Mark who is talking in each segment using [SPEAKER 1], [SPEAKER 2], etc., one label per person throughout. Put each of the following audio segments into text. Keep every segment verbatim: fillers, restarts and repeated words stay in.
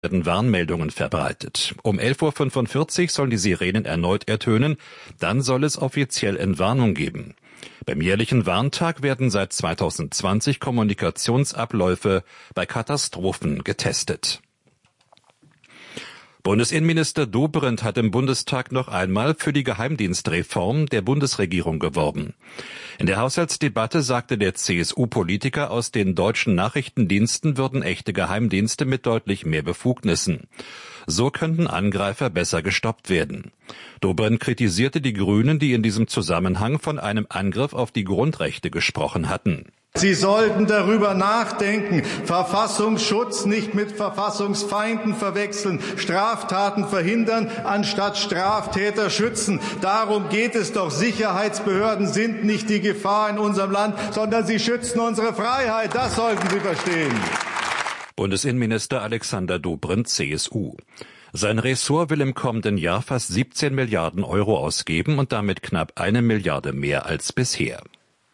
[SPEAKER 1] werden Warnmeldungen verbreitet. Um elf Uhr fünfundvierzig sollen die Sirenen erneut ertönen, dann soll es offiziell Entwarnung geben. Beim jährlichen Warntag werden seit zweitausendzwanzig Kommunikationsabläufe bei Katastrophen getestet. Bundesinnenminister Dobrindt hat im Bundestag noch einmal für die Geheimdienstreform der Bundesregierung geworben. In der Haushaltsdebatte sagte der C S U-Politiker, aus den deutschen Nachrichtendiensten würden echte Geheimdienste mit deutlich mehr Befugnissen. So könnten Angreifer besser gestoppt werden. Dobrindt kritisierte die Grünen, die in diesem Zusammenhang von einem Angriff auf die Grundrechte gesprochen hatten.
[SPEAKER 2] Sie sollten darüber nachdenken, Verfassungsschutz nicht mit Verfassungsfeinden verwechseln, Straftaten verhindern, anstatt Straftäter schützen. Darum geht es doch. Sicherheitsbehörden sind nicht die Gefahr in unserem Land, sondern sie schützen unsere Freiheit. Das sollten Sie verstehen.
[SPEAKER 1] Bundesinnenminister Alexander Dobrindt, C S U. Sein Ressort will im kommenden Jahr fast siebzehn Milliarden Euro ausgeben und damit knapp eine Milliarde mehr als bisher.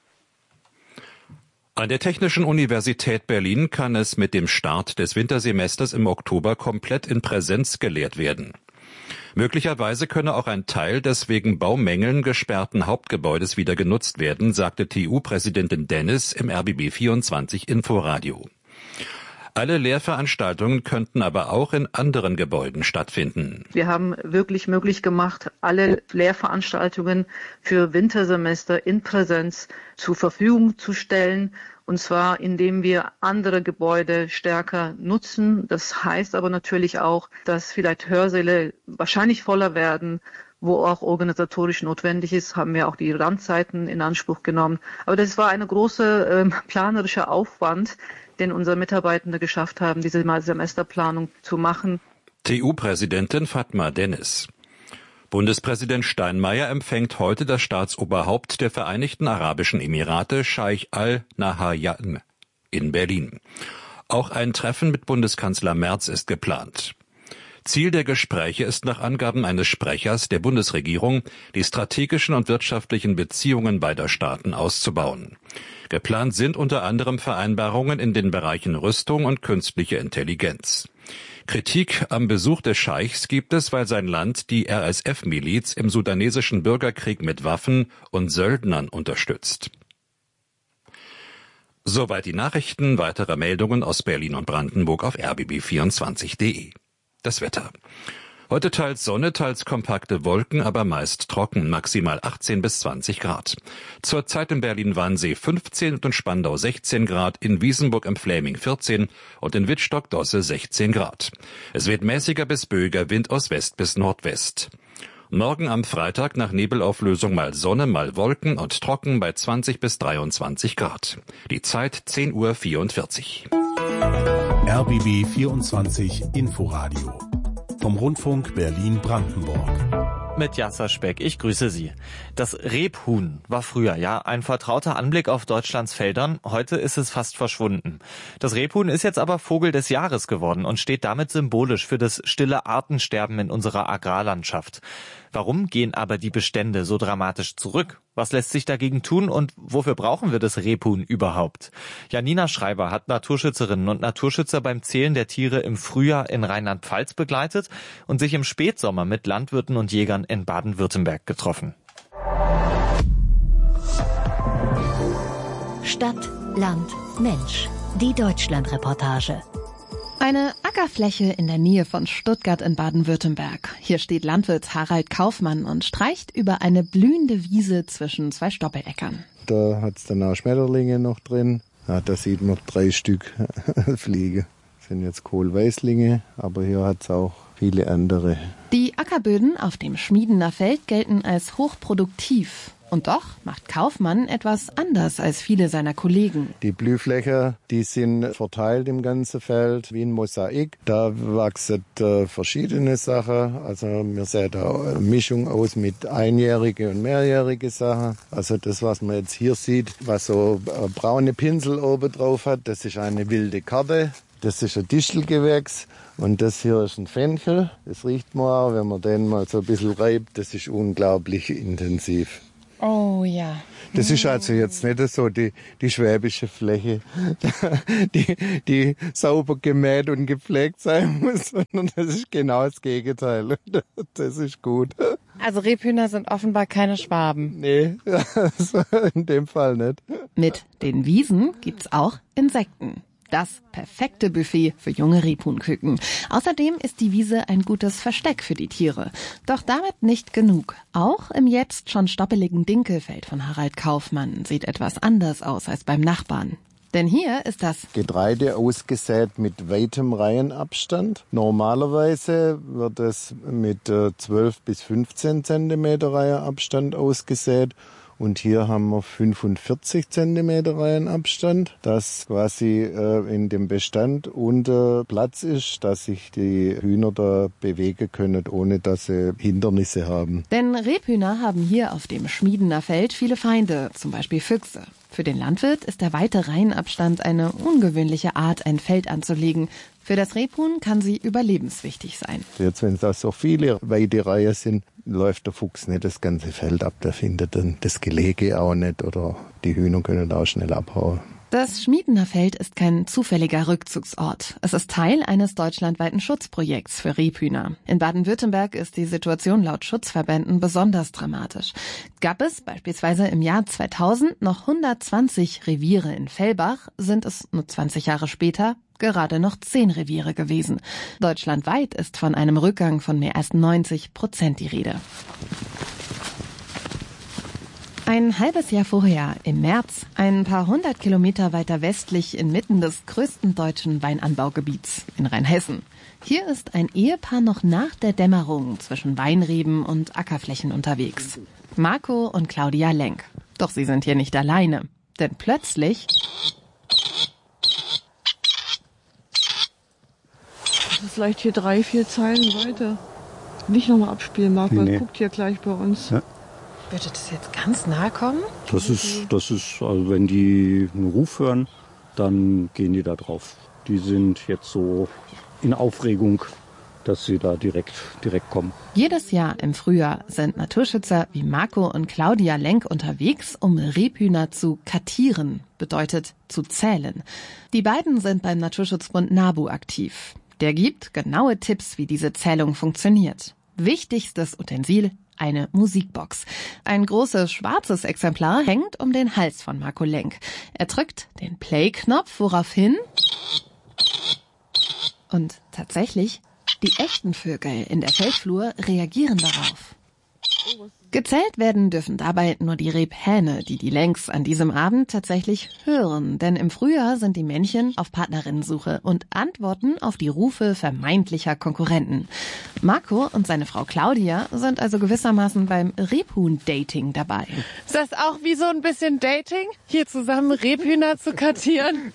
[SPEAKER 1] An der Technischen Universität Berlin kann es mit dem Start des Wintersemesters im Oktober komplett in Präsenz gelehrt werden. Möglicherweise könne auch ein Teil des wegen Baumängeln gesperrten Hauptgebäudes wieder genutzt werden, sagte T U-Präsidentin Dennis im R B B vierundzwanzig Inforadio. Alle Lehrveranstaltungen könnten aber auch in anderen Gebäuden stattfinden.
[SPEAKER 3] Wir haben wirklich möglich gemacht, alle Lehrveranstaltungen für Wintersemester in Präsenz zur Verfügung zu stellen. Und zwar, indem wir andere Gebäude stärker nutzen. Das heißt aber natürlich auch, dass vielleicht Hörsäle wahrscheinlich voller werden, wo auch organisatorisch notwendig ist, haben wir auch die Randzeiten in Anspruch genommen. Aber das war eine große äh, planerischer Aufwand, den unsere Mitarbeitende geschafft haben, diese Semesterplanung zu machen.
[SPEAKER 1] T U-Präsidentin Fatma Dennis. Bundespräsident Steinmeier empfängt heute das Staatsoberhaupt der Vereinigten Arabischen Emirate, Scheich Al-Nahyan, in Berlin. Auch ein Treffen mit Bundeskanzler Merz ist geplant. Ziel der Gespräche ist nach Angaben eines Sprechers der Bundesregierung, die strategischen und wirtschaftlichen Beziehungen beider Staaten auszubauen. Geplant sind unter anderem Vereinbarungen in den Bereichen Rüstung und künstliche Intelligenz. Kritik am Besuch des Scheichs gibt es, weil sein Land die R S F-Miliz im sudanesischen Bürgerkrieg mit Waffen und Söldnern unterstützt. Soweit die Nachrichten. Weitere Meldungen aus Berlin und Brandenburg auf r b b vierundzwanzig punkt d e. Das Wetter. Heute teils Sonne, teils kompakte Wolken, aber meist trocken, maximal achtzehn bis zwanzig Grad. Zurzeit in Berlin-Wannsee fünfzehn und in Spandau sechzehn Grad, in Wiesenburg im Fläming vierzehn und in Wittstock-Dosse sechzehn Grad. Es wird mäßiger bis böiger Wind aus West bis Nordwest. Morgen am Freitag nach Nebelauflösung mal Sonne, mal Wolken und trocken bei zwanzig bis dreiundzwanzig Grad. Die Zeit zehn Uhr vierundvierzig.
[SPEAKER 4] R B B vierundzwanzig Inforadio vom Rundfunk Berlin-Brandenburg.
[SPEAKER 5] Mit Jasser Speck, ich grüße Sie. Das Rebhuhn war früher ja ein vertrauter Anblick auf Deutschlands Feldern. Heute ist es fast verschwunden. Das Rebhuhn ist jetzt aber Vogel des Jahres geworden und steht damit symbolisch für das stille Artensterben in unserer Agrarlandschaft. Warum gehen aber die Bestände so dramatisch zurück? Was lässt sich dagegen tun und wofür brauchen wir das Rebhuhn überhaupt? Janina Schreiber hat Naturschützerinnen und Naturschützer beim Zählen der Tiere im Frühjahr in Rheinland-Pfalz begleitet und sich im Spätsommer mit Landwirten und Jägern in Baden-Württemberg getroffen.
[SPEAKER 6] Stadt, Land, Mensch. Die Deutschland-Reportage.
[SPEAKER 7] Eine Ackerfläche in der Nähe von Stuttgart in Baden-Württemberg. Hier steht Landwirt Harald Kaufmann und streicht über eine blühende Wiese zwischen zwei Stoppeläckern.
[SPEAKER 8] Da hat es dann auch Schmetterlinge noch drin. Ja, da sieht man drei Stück fliegen. Das sind jetzt Kohlweißlinge, aber hier hat es auch viele andere.
[SPEAKER 7] Die Ackerböden auf dem Schmiedener Feld gelten als hochproduktiv. Und doch macht Kaufmann etwas anders als viele seiner Kollegen.
[SPEAKER 8] Die Blühflächen, die sind verteilt im ganzen Feld wie ein Mosaik. Da wachsen äh, verschiedene Sachen. Also wir sehen da eine Mischung aus mit einjährige und mehrjährige Sachen. Also das, was man jetzt hier sieht, was so äh, braune Pinsel oben drauf hat, das ist eine wilde Karte. Das ist ein Distelgewächs und das hier ist ein Fenchel. Das riecht man auch, wenn man den mal so ein bisschen reibt. Das ist unglaublich intensiv.
[SPEAKER 7] Oh ja.
[SPEAKER 8] Das ist also jetzt nicht so die, die schwäbische Fläche, die, die sauber gemäht und gepflegt sein muss, sondern das ist genau das Gegenteil. Das ist gut.
[SPEAKER 7] Also Rebhühner sind offenbar keine Schwaben.
[SPEAKER 8] Nee, in dem Fall nicht.
[SPEAKER 7] Mit den Wiesen gibt's auch Insekten. Das perfekte Buffet für junge Rebhuhnküken. Außerdem ist die Wiese ein gutes Versteck für die Tiere. Doch damit nicht genug. Auch im jetzt schon stoppeligen Dinkelfeld von Harald Kaufmann sieht etwas anders aus als beim Nachbarn. Denn hier ist das
[SPEAKER 8] Getreide ausgesät mit weitem Reihenabstand. Normalerweise wird es mit zwölf bis fünfzehn Zentimeter Reihenabstand ausgesät. Und hier haben wir fünfundvierzig Zentimeter Reihenabstand, dass quasi äh, in dem Bestand unter Platz ist, dass sich die Hühner da bewegen können, ohne dass sie Hindernisse haben.
[SPEAKER 7] Denn Rebhühner haben hier auf dem Schmiedener Feld viele Feinde, zum Beispiel Füchse. Für den Landwirt ist der weite Reihenabstand eine ungewöhnliche Art, ein Feld anzulegen. Für das Rebhuhn kann sie überlebenswichtig sein.
[SPEAKER 8] Jetzt, wenn es da so viele weite Reihen sind, läuft der Fuchs nicht das ganze Feld ab. Der findet dann das Gelege auch nicht oder die Hühner können auch schnell abhauen.
[SPEAKER 7] Das Schmiedener Feld ist kein zufälliger Rückzugsort. Es ist Teil eines deutschlandweiten Schutzprojekts für Rebhühner. In Baden-Württemberg ist die Situation laut Schutzverbänden besonders dramatisch. Gab es beispielsweise im Jahr zweitausend noch hundertzwanzig Reviere in Fellbach, sind es nur zwanzig Jahre später gerade noch zehn Reviere gewesen. Deutschlandweit ist von einem Rückgang von mehr als neunzig Prozent die Rede. Ein halbes Jahr vorher, im März, ein paar hundert Kilometer weiter westlich inmitten des größten deutschen Weinanbaugebiets in Rheinhessen. Hier ist ein Ehepaar noch nach der Dämmerung zwischen Weinreben und Ackerflächen unterwegs. Marco und Claudia Lenk. Doch sie sind hier nicht alleine. Denn plötzlich...
[SPEAKER 9] Das ist vielleicht hier drei, vier Zeilen weiter. Nicht nochmal abspielen, Marco, nee. Er guckt hier gleich bei uns.
[SPEAKER 10] Ja.
[SPEAKER 7] Würde das jetzt ganz nahe kommen?
[SPEAKER 10] Das ist, das ist, also wenn die einen Ruf hören, dann gehen die da drauf. Die sind jetzt so in Aufregung, dass sie da direkt, direkt kommen.
[SPEAKER 7] Jedes Jahr im Frühjahr sind Naturschützer wie Marco und Claudia Lenk unterwegs, um Rebhühner zu kartieren, bedeutet zu zählen. Die beiden sind beim Naturschutzbund NABU aktiv. Der gibt genaue Tipps, wie diese Zählung funktioniert. Wichtigstes Utensil: eine Musikbox. Ein großes schwarzes Exemplar hängt um den Hals von Marco Lenk. Er drückt den Play-Knopf, woraufhin... Und tatsächlich, die echten Vögel in der Feldflur reagieren darauf. Gezählt werden dürfen dabei nur die Rebhähne, die die Lenks an diesem Abend tatsächlich hören. Denn im Frühjahr sind die Männchen auf Partnerinnensuche und antworten auf die Rufe vermeintlicher Konkurrenten. Marco und seine Frau Claudia sind also gewissermaßen beim Rebhuhn-Dating dabei.
[SPEAKER 9] Ist das auch wie so ein bisschen Dating? Hier zusammen Rebhühner zu kartieren?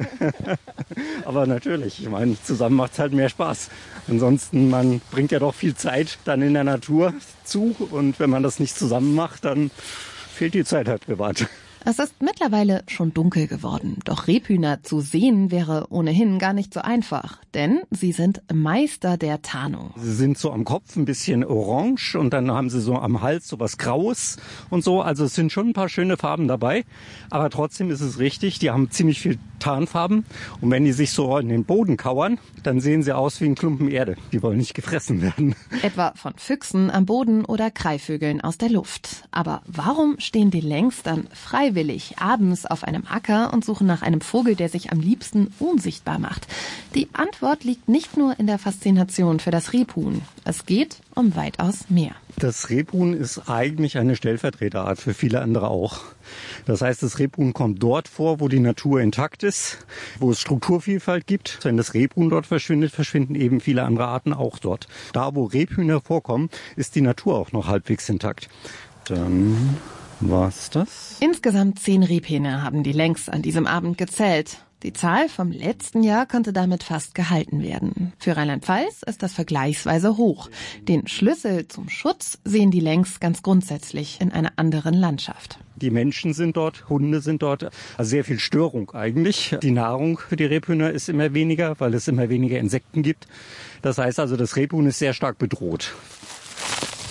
[SPEAKER 10] Aber natürlich, ich meine, zusammen macht es halt mehr Spaß. Ansonsten, man bringt ja doch viel Zeit dann in der Natur zu und wenn man das nicht zusammen macht, dann fehlt die Zeit halt privat.
[SPEAKER 7] Es ist mittlerweile schon dunkel geworden, doch Rebhühner zu sehen wäre ohnehin gar nicht so einfach, denn sie sind Meister der Tarnung.
[SPEAKER 10] Sie sind so am Kopf ein bisschen orange und dann haben sie so am Hals so was Graues und so, also es sind schon ein paar schöne Farben dabei, aber trotzdem ist es richtig, die haben ziemlich viel Tarnfarben und wenn die sich so in den Boden kauern, dann sehen sie aus wie ein Klumpen Erde. Die wollen nicht gefressen werden.
[SPEAKER 7] Etwa von Füchsen am Boden oder Greifvögeln aus der Luft. Aber warum stehen die Lenks dann freiwillig abends auf einem Acker und suchen nach einem Vogel, der sich am liebsten unsichtbar macht? Die Antwort liegt nicht nur in der Faszination für das Rebhuhn. Es geht um weitaus mehr.
[SPEAKER 10] Das Rebhuhn ist eigentlich eine Stellvertreterart für viele andere auch. Das heißt, das Rebhuhn kommt dort vor, wo die Natur intakt ist, wo es Strukturvielfalt gibt. Wenn das Rebhuhn dort verschwindet, verschwinden eben viele andere Arten auch dort. Da, wo Rebhühner vorkommen, ist die Natur auch noch halbwegs intakt. Dann war's das.
[SPEAKER 7] Insgesamt zehn Rebhähne haben die Lenks an diesem Abend gezählt. Die Zahl vom letzten Jahr konnte damit fast gehalten werden. Für Rheinland-Pfalz ist das vergleichsweise hoch. Den Schlüssel zum Schutz sehen die Lenks ganz grundsätzlich in einer anderen Landschaft.
[SPEAKER 10] Die Menschen sind dort, Hunde sind dort, also sehr viel Störung eigentlich. Die Nahrung für die Rebhühner ist immer weniger, weil es immer weniger Insekten gibt. Das heißt also, das Rebhuhn ist sehr stark bedroht.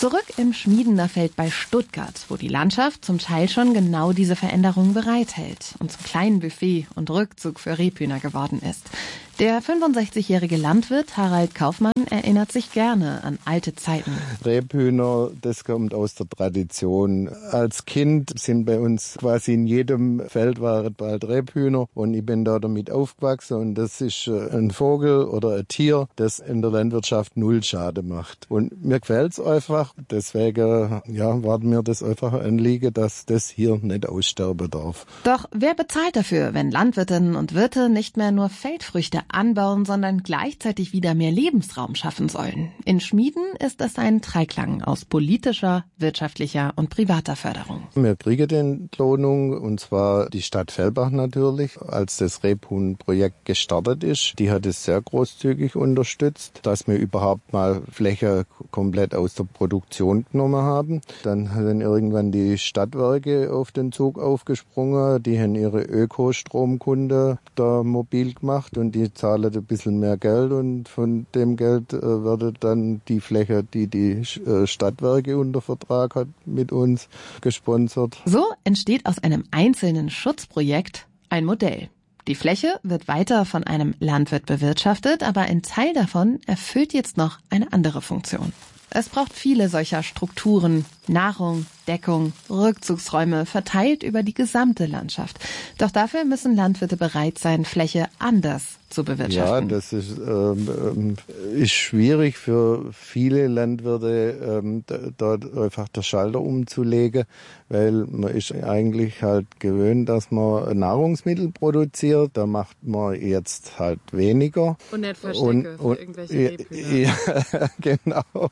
[SPEAKER 7] Zurück im Schmiedener Feld bei Stuttgart, wo die Landschaft zum Teil schon genau diese Veränderung bereithält und zum kleinen Buffet und Rückzug für Rebhühner geworden ist. Der fünfundsechzigjährige Landwirt Harald Kaufmann erinnert sich gerne an alte Zeiten.
[SPEAKER 8] Rebhühner, das kommt aus der Tradition. Als Kind sind bei uns quasi in jedem Feld waren bald Rebhühner und ich bin da damit aufgewachsen und das ist ein Vogel oder ein Tier, das in der Landwirtschaft null Schaden macht. Und mir gefällt's einfach, deswegen ja, war mir das einfach ein Anliegen, dass das hier nicht aussterben darf.
[SPEAKER 7] Doch wer bezahlt dafür, wenn Landwirtinnen und Wirte nicht mehr nur Feldfrüchte anbauen, sondern gleichzeitig wieder mehr Lebensraum schaffen sollen? In Schmieden ist es ein Dreiklang aus politischer, wirtschaftlicher und privater Förderung.
[SPEAKER 8] Wir kriegen die Entlohnung, und zwar die Stadt Fellbach natürlich. Als das Rebhuhnprojekt gestartet ist, die hat es sehr großzügig unterstützt, dass wir überhaupt mal Fläche komplett aus der Produktion genommen haben. Dann sind irgendwann die Stadtwerke auf den Zug aufgesprungen. Die haben ihre Ökostromkunde da mobil gemacht und die zahlen ein bisschen mehr Geld und von dem Geld äh, wird dann die Fläche, die die äh, Stadtwerke unter Vertrag hat, mit uns gesponsert.
[SPEAKER 7] So entsteht aus einem einzelnen Schutzprojekt ein Modell. Die Fläche wird weiter von einem Landwirt bewirtschaftet, aber ein Teil davon erfüllt jetzt noch eine andere Funktion. Es braucht viele solcher Strukturen, Nahrung, Deckung, Rückzugsräume, verteilt über die gesamte Landschaft. Doch dafür müssen Landwirte bereit sein, Fläche anders zu bewirtschaften.
[SPEAKER 8] Ja, das ist, ähm, ist schwierig für viele Landwirte, ähm, dort einfach der Schalter umzulegen, weil man ist eigentlich halt gewöhnt, dass man Nahrungsmittel produziert. Da macht man jetzt halt weniger.
[SPEAKER 11] Und nicht Verstecke und, und, für irgendwelche Rebhühner.
[SPEAKER 8] Ja, genau.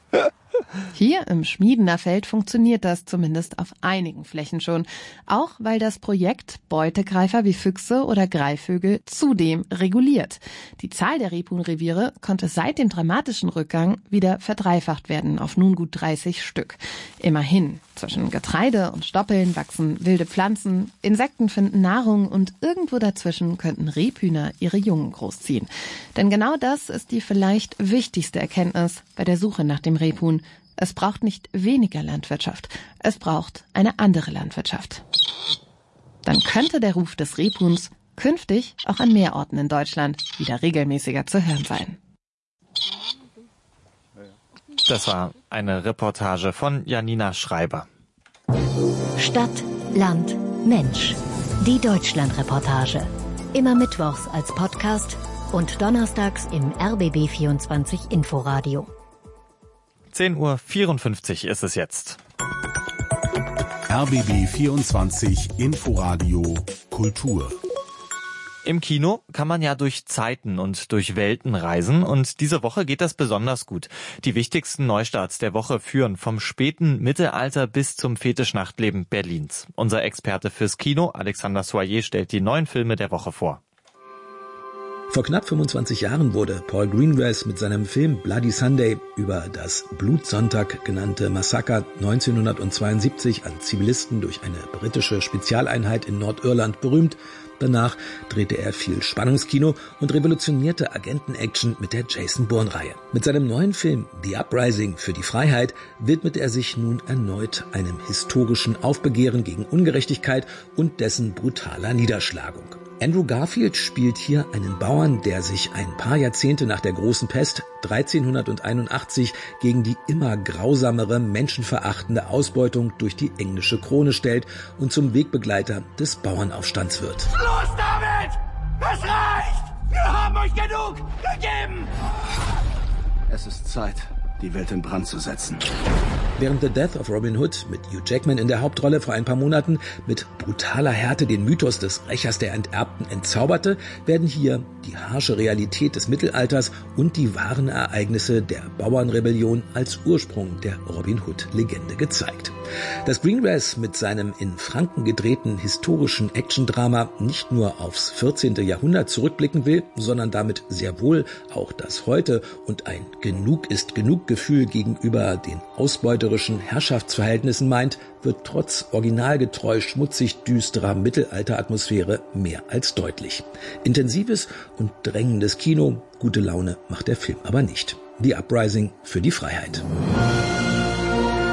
[SPEAKER 7] Hier im Schmiedener Feld funktioniert das zumindest auf einigen Flächen schon. Auch weil das Projekt Beutegreifer wie Füchse oder Greifvögel zudem reguliert. Die Zahl der Rebhuhnreviere konnte seit dem dramatischen Rückgang wieder verdreifacht werden auf nun gut dreißig Stück. Immerhin, zwischen Getreide und Stoppeln wachsen wilde Pflanzen, Insekten finden Nahrung und irgendwo dazwischen könnten Rebhühner ihre Jungen großziehen. Denn genau das ist die vielleicht wichtigste Erkenntnis bei der Suche nach dem Rebhuhn. Es braucht nicht weniger Landwirtschaft, es braucht eine andere Landwirtschaft. Dann könnte der Ruf des Rebhuhns künftig auch an mehr Orten in Deutschland wieder regelmäßiger zu hören sein.
[SPEAKER 5] Das war eine Reportage von Janina Schreiber.
[SPEAKER 6] Stadt, Land, Mensch. Die Deutschlandreportage. Immer mittwochs als Podcast und donnerstags im R B B vierundzwanzig Inforadio.
[SPEAKER 5] zehn Uhr vierundfünfzig ist es jetzt.
[SPEAKER 4] R B B vierundzwanzig Inforadio Kultur.
[SPEAKER 5] Im Kino kann man ja durch Zeiten und durch Welten reisen und diese Woche geht das besonders gut. Die wichtigsten Neustarts der Woche führen vom späten Mittelalter bis zum Fetischnachtleben Berlins. Unser Experte fürs Kino, Alexander Soyer, stellt die neuen Filme der Woche vor.
[SPEAKER 12] Vor knapp fünfundzwanzig Jahren wurde Paul Greengrass mit seinem Film Bloody Sunday über das Blutsonntag genannte Massaker neunzehnhundertzweiundsiebzig an Zivilisten durch eine britische Spezialeinheit in Nordirland berühmt. Danach drehte er viel Spannungskino und revolutionierte Agenten-Action mit der Jason Bourne-Reihe. Mit seinem neuen Film The Uprising für die Freiheit widmet er sich nun erneut einem historischen Aufbegehren gegen Ungerechtigkeit und dessen brutaler Niederschlagung. Andrew Garfield spielt hier einen Bauern, der sich ein paar Jahrzehnte nach der großen Pest dreizehnhunderteinundachtzig gegen die immer grausamere, menschenverachtende Ausbeutung durch die englische Krone stellt und zum Wegbegleiter des Bauernaufstands wird.
[SPEAKER 13] Los damit! Es reicht! Wir haben euch genug gegeben!
[SPEAKER 14] Es ist Zeit, die Welt in Brand zu setzen.
[SPEAKER 12] Während The Death of Robin Hood mit Hugh Jackman in der Hauptrolle vor ein paar Monaten mit brutaler Härte den Mythos des Rächers der Enterbten entzauberte, werden hier die harsche Realität des Mittelalters und die wahren Ereignisse der Bauernrebellion als Ursprung der Robin Hood-Legende gezeigt. Dass Greengrass mit seinem in Franken gedrehten historischen Actiondrama nicht nur aufs vierzehnte Jahrhundert zurückblicken will, sondern damit sehr wohl auch das Heute und ein Genug ist genug Gefühl gegenüber den ausbeuterischen Herrschaftsverhältnissen meint, wird trotz originalgetreu schmutzig düsterer Mittelalteratmosphäre mehr als deutlich. Intensives und drängendes Kino, gute Laune macht der Film aber nicht. The Uprising für die Freiheit.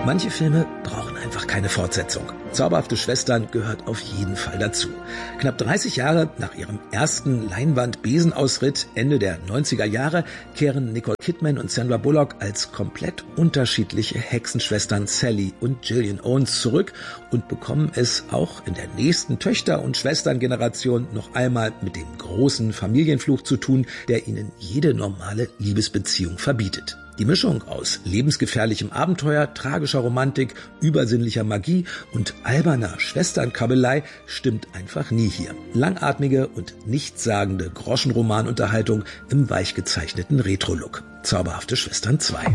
[SPEAKER 12] Manche Filme brauchen einfach keine Fortsetzung. Zauberhafte Schwestern gehört auf jeden Fall dazu. Knapp dreißig Jahre nach ihrem ersten Leinwand-Besenausritt Ende der neunziger Jahre kehren Nicole Kidman und Sandra Bullock als komplett unterschiedliche Hexenschwestern Sally und Gillian Owens zurück und bekommen es auch in der nächsten Töchter- und Schwesterngeneration noch einmal mit dem großen Familienfluch zu tun, der ihnen jede normale Liebesbeziehung verbietet. Die Mischung aus lebensgefährlichem Abenteuer, tragischer Romantik, übersinnlicher Magie und alberner Schwesternkabelei stimmt einfach nie hier. Langatmige und nichtssagende Groschenromanunterhaltung im weich gezeichneten Retro-Look. Zauberhafte Schwestern zwei.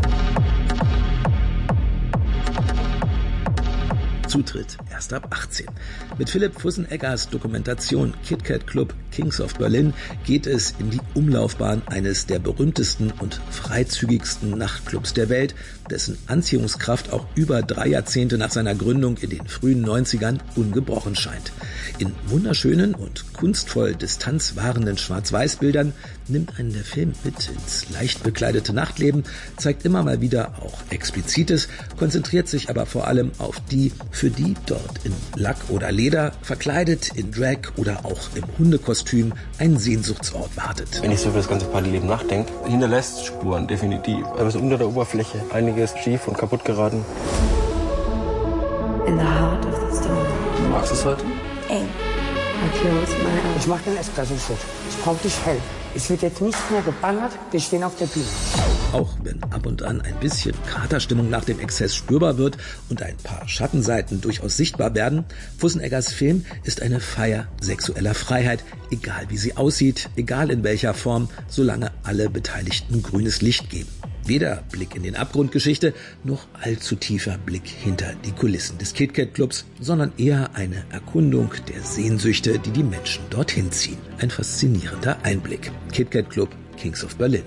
[SPEAKER 12] Zutritt erst ab achtzehn. Mit Philipp Fusseneggers Dokumentation Kit Kat Club Kings of Berlin geht es in die Umlaufbahn eines der berühmtesten und freizügigsten Nachtclubs der Welt, dessen Anziehungskraft auch über drei Jahrzehnte nach seiner Gründung in den frühen neunzigern ungebrochen scheint. In wunderschönen und kunstvoll distanzwahrenden Schwarz-Weiß-Bildern nimmt einen der Film mit ins leicht bekleidete Nachtleben, zeigt immer mal wieder auch Explizites, konzentriert sich aber vor allem auf die, für die dort in Lack oder Leder, verkleidet in Drag oder auch im Hundekostüm ein Sehnsuchtsort wartet.
[SPEAKER 15] Wenn ich so über das ganze Partyleben nachdenke, hinterlässt Spuren, definitiv. Aber so unter der Oberfläche einiges schief und kaputt geraten.
[SPEAKER 16] In the heart of the storm.
[SPEAKER 15] Du magst es heute?
[SPEAKER 16] Eng.
[SPEAKER 17] Ich mach den Espresso-Shot. Ich brauch dich hell. Es wird jetzt nicht mehr geballert, wir stehen auf der Bühne.
[SPEAKER 12] Auch wenn ab und an ein bisschen Katerstimmung nach dem Exzess spürbar wird und ein paar Schattenseiten durchaus sichtbar werden, Fusseneggers Film ist eine Feier sexueller Freiheit, egal wie sie aussieht, egal in welcher Form, solange alle Beteiligten grünes Licht geben. Weder Blick in den Abgrund-Geschichte, noch allzu tiefer Blick hinter die Kulissen des Kit Kat Clubs, sondern eher eine Erkundung der Sehnsüchte, die die Menschen dorthin ziehen. Ein faszinierender Einblick. Kit Kat Club, Kings of Berlin.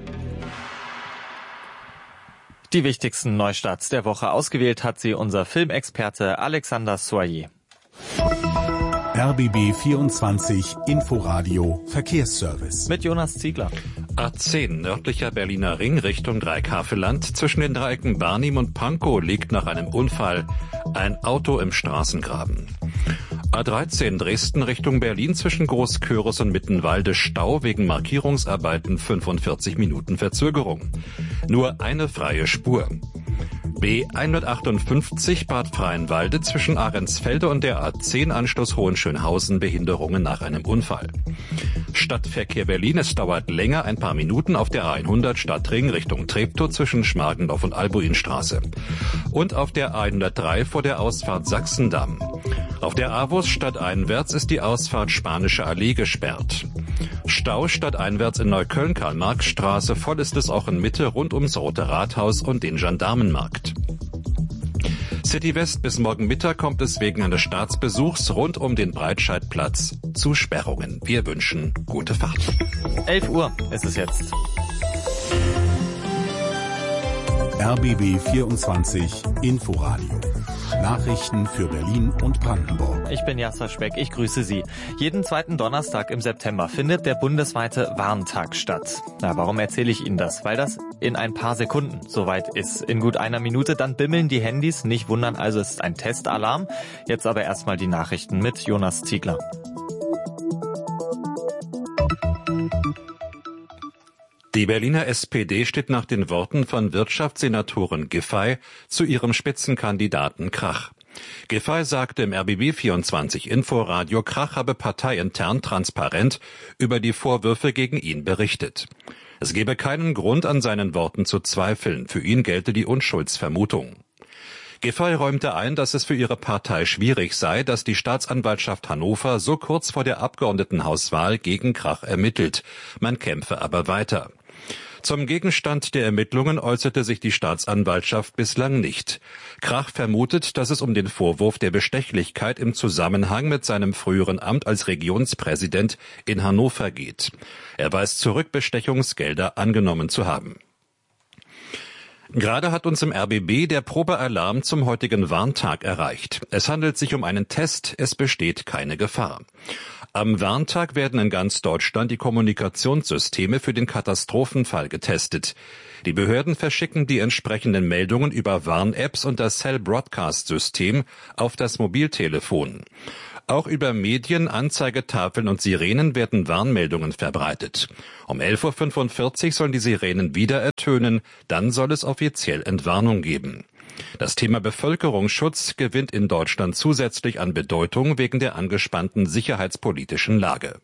[SPEAKER 5] Die wichtigsten Neustarts der Woche ausgewählt hat sie unser Filmexperte Alexander Soyer.
[SPEAKER 4] R B B vierundzwanzig Inforadio Verkehrsservice.
[SPEAKER 5] Mit Jonas Ziegler.
[SPEAKER 1] A zehn, nördlicher Berliner Ring Richtung Dreieckhaveland. Zwischen den Dreiecken Barnim und Pankow liegt nach einem Unfall ein Auto im Straßengraben. A dreizehn, Dresden Richtung Berlin zwischen Großköris und Mittenwalde Stau wegen Markierungsarbeiten, fünfundvierzig Minuten Verzögerung. Nur eine freie Spur. B hundertachtundfünfzig Bad Freienwalde zwischen Ahrensfelde und der A zehn Anschluss Hohenschönhausen, Behinderungen nach einem Unfall. Stadtverkehr Berlin, es dauert länger, ein paar Minuten auf der A hundert Stadtring Richtung Treptow zwischen Schmargendorf und Albuinstraße. Und auf der A hundertdrei vor der Ausfahrt Sachsendamm. Auf der A-Wurst stadteinwärts ist die Ausfahrt Spanische Allee gesperrt. Stau stadteinwärts in Neukölln, Karl-Marx-Straße, voll ist es auch in Mitte rund ums Rote Rathaus und den Gendarmenmarkt. City West bis morgen Mittag kommt es wegen eines Staatsbesuchs rund um den Breitscheidplatz zu Sperrungen. Wir wünschen gute Fahrt.
[SPEAKER 5] elf Uhr ist es jetzt.
[SPEAKER 4] R B B vierundzwanzig Inforadio. Nachrichten für Berlin und Brandenburg.
[SPEAKER 5] Ich bin Jasser Speck, ich grüße Sie. Jeden zweiten Donnerstag im September findet der bundesweite Warntag statt. Na, warum erzähle ich Ihnen das? Weil das in ein paar Sekunden soweit ist. In gut einer Minute, dann bimmeln die Handys. Nicht wundern, also es ist ein Testalarm. Jetzt aber erstmal die Nachrichten mit Jonas Ziegler.
[SPEAKER 1] Die Berliner S P D steht nach den Worten von Wirtschaftssenatorin Giffey zu ihrem Spitzenkandidaten Krach. Giffey sagte im R B B vierundzwanzig Inforadio, Krach habe parteiintern transparent über die Vorwürfe gegen ihn berichtet. Es gebe keinen Grund, an seinen Worten zu zweifeln. Für ihn gelte die Unschuldsvermutung. Giffey räumte ein, dass es für ihre Partei schwierig sei, dass die Staatsanwaltschaft Hannover so kurz vor der Abgeordnetenhauswahl gegen Krach ermittelt. Man kämpfe aber weiter. Zum Gegenstand der Ermittlungen äußerte sich die Staatsanwaltschaft bislang nicht. Krach vermutet, dass es um den Vorwurf der Bestechlichkeit im Zusammenhang mit seinem früheren Amt als Regionspräsident in Hannover geht. Er weist zurück, Bestechungsgelder angenommen zu haben. Gerade hat uns im R B B der Probealarm zum heutigen Warntag erreicht. Es handelt sich um einen Test, es besteht keine Gefahr. Am Warntag werden in ganz Deutschland die Kommunikationssysteme für den Katastrophenfall getestet. Die Behörden verschicken die entsprechenden Meldungen über Warn-Apps und das Cell-Broadcast-System auf das Mobiltelefon. Auch über Medien, Anzeigetafeln und Sirenen werden Warnmeldungen verbreitet. Um elf Uhr fünfundvierzig sollen die Sirenen wieder ertönen, dann soll es offiziell Entwarnung geben. Das Thema Bevölkerungsschutz gewinnt in Deutschland zusätzlich an Bedeutung wegen der angespannten sicherheitspolitischen Lage.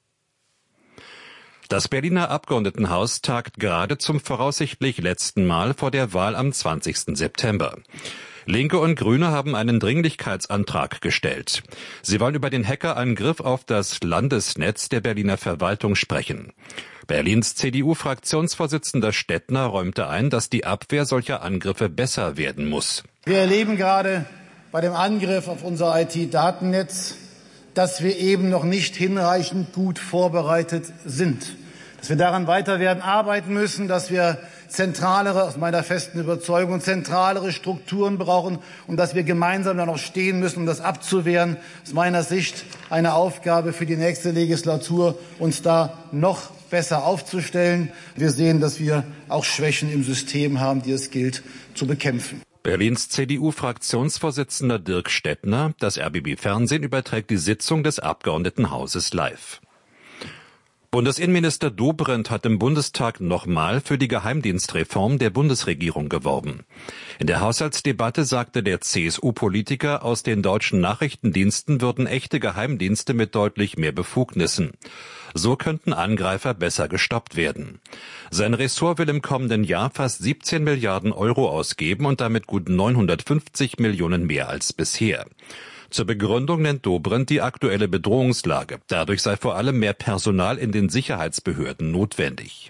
[SPEAKER 1] Das Berliner Abgeordnetenhaus tagt gerade zum voraussichtlich letzten Mal vor der Wahl am zwanzigsten September. Linke und Grüne haben einen Dringlichkeitsantrag gestellt. Sie wollen über den Hackerangriff auf das Landesnetz der Berliner Verwaltung sprechen. Berlins C D U-Fraktionsvorsitzender Stettner räumte ein, dass die Abwehr solcher Angriffe besser werden muss.
[SPEAKER 16] Wir erleben gerade bei dem Angriff auf unser I T-Datennetz, dass wir eben noch nicht hinreichend gut vorbereitet sind. Dass wir daran weiter werden arbeiten müssen, dass wir zentralere, aus meiner festen Überzeugung, zentralere Strukturen brauchen und dass wir gemeinsam da noch stehen müssen, um das abzuwehren. Aus meiner Sicht eine Aufgabe für die nächste Legislatur, uns da noch besser aufzustellen. Wir sehen, dass wir auch Schwächen im System haben, die es gilt zu bekämpfen.
[SPEAKER 1] Berlins C D U-Fraktionsvorsitzender Dirk Stettner, das R B B Fernsehen überträgt die Sitzung des Abgeordnetenhauses live. Bundesinnenminister Dobrindt hat im Bundestag nochmal für die Geheimdienstreform der Bundesregierung geworben. In der Haushaltsdebatte sagte der C S U-Politiker, aus den deutschen Nachrichtendiensten würden echte Geheimdienste mit deutlich mehr Befugnissen. So könnten Angreifer besser gestoppt werden. Sein Ressort will im kommenden Jahr fast siebzehn Milliarden Euro ausgeben und damit gut neunhundertfünfzig Millionen mehr als bisher. Zur Begründung nennt Dobrindt die aktuelle Bedrohungslage. Dadurch sei vor allem mehr Personal in den Sicherheitsbehörden notwendig.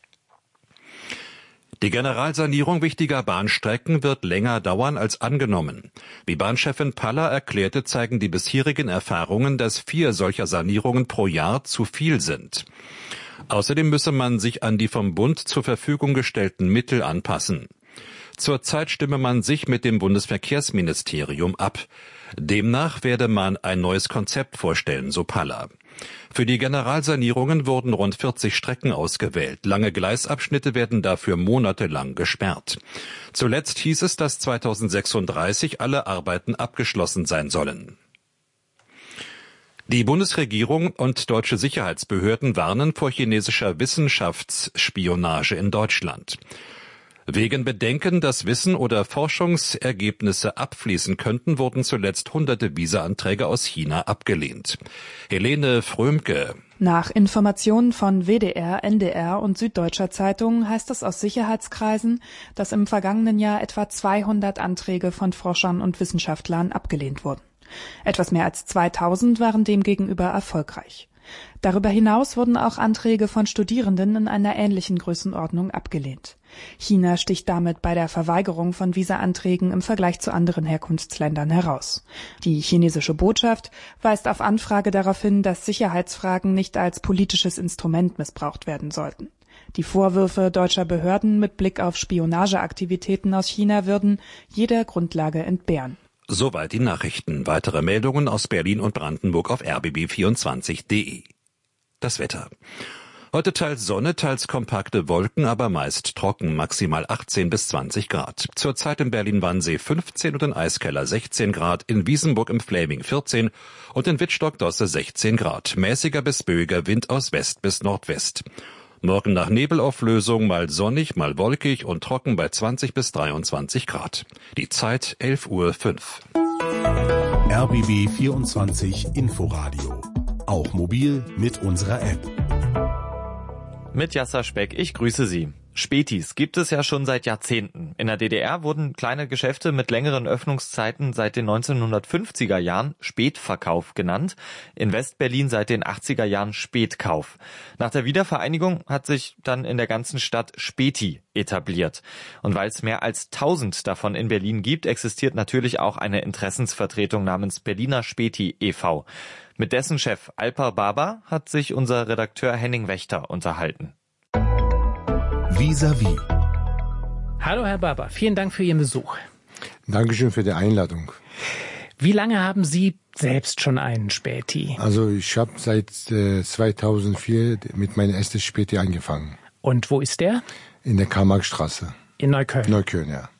[SPEAKER 1] Die Generalsanierung wichtiger Bahnstrecken wird länger dauern als angenommen. Wie Bahnchefin Paller erklärte, zeigen die bisherigen Erfahrungen, dass vier solcher Sanierungen pro Jahr zu viel sind. Außerdem müsse man sich an die vom Bund zur Verfügung gestellten Mittel anpassen. Zurzeit stimme man sich mit dem Bundesverkehrsministerium ab. Demnach werde man ein neues Konzept vorstellen, so Paller. Für die Generalsanierungen wurden rund vierzig Strecken ausgewählt. Lange Gleisabschnitte werden dafür monatelang gesperrt. Zuletzt hieß es, dass zweitausendsechsunddreißig alle Arbeiten abgeschlossen sein sollen. Die Bundesregierung und deutsche Sicherheitsbehörden warnen vor chinesischer Wissenschaftsspionage in Deutschland. Wegen Bedenken, dass Wissen oder Forschungsergebnisse abfließen könnten, wurden zuletzt hunderte Visa-Anträge aus China abgelehnt. Helene Frömke.
[SPEAKER 18] Nach Informationen von W D R, N D R und Süddeutscher Zeitung heißt es aus Sicherheitskreisen, dass im vergangenen Jahr etwa zweihundert Anträge von Forschern und Wissenschaftlern abgelehnt wurden. Etwas mehr als zweitausend waren demgegenüber erfolgreich. Darüber hinaus wurden auch Anträge von Studierenden in einer ähnlichen Größenordnung abgelehnt. China sticht damit bei der Verweigerung von Visa-Anträgen im Vergleich zu anderen Herkunftsländern heraus. Die chinesische Botschaft weist auf Anfrage darauf hin, dass Sicherheitsfragen nicht als politisches Instrument missbraucht werden sollten. Die Vorwürfe deutscher Behörden mit Blick auf Spionageaktivitäten aus China würden jeder Grundlage entbehren.
[SPEAKER 1] Soweit die Nachrichten. Weitere Meldungen aus Berlin und Brandenburg auf r b b vierundzwanzig punkt d e. Das Wetter. Heute teils Sonne, teils kompakte Wolken, aber meist trocken, maximal achtzehn bis zwanzig Grad. Zurzeit in Berlin-Wannsee fünfzehn und in Eiskeller sechzehn Grad, in Wiesenburg im Fläming vierzehn und in Wittstock-Dosse sechzehn Grad. Mäßiger bis böiger Wind aus West bis Nordwest. Morgen nach Nebelauflösung mal sonnig, mal wolkig und trocken bei zwanzig bis dreiundzwanzig Grad. Die Zeit elf Uhr fünf.
[SPEAKER 4] R B B vierundzwanzig Inforadio. Auch mobil mit unserer App.
[SPEAKER 5] Mit Jasser Speck, ich grüße Sie. Spätis gibt es ja schon seit Jahrzehnten. In der D D R wurden kleine Geschäfte mit längeren Öffnungszeiten seit den neunzehnhundertfünfziger Jahren Spätverkauf genannt, in Westberlin seit den achtziger Jahren Spätkauf. Nach der Wiedervereinigung hat sich dann in der ganzen Stadt Späti etabliert. Und weil es mehr als tausend davon in Berlin gibt, existiert natürlich auch eine Interessensvertretung namens Berliner Späti e V Mit dessen Chef Alper Baba hat sich unser Redakteur Henning Wächter unterhalten.
[SPEAKER 4] Vis-à-vis.
[SPEAKER 19] Hallo Herr Baba, vielen Dank für Ihren Besuch.
[SPEAKER 20] Dankeschön für die Einladung.
[SPEAKER 19] Wie lange haben Sie selbst schon einen Späti?
[SPEAKER 20] Also ich habe seit äh, zweitausendvier mit meinem ersten Späti angefangen.
[SPEAKER 19] Und wo ist der?
[SPEAKER 20] In der Karl-Marx-Straße.
[SPEAKER 19] In Neukölln?
[SPEAKER 20] Neukölln, ja.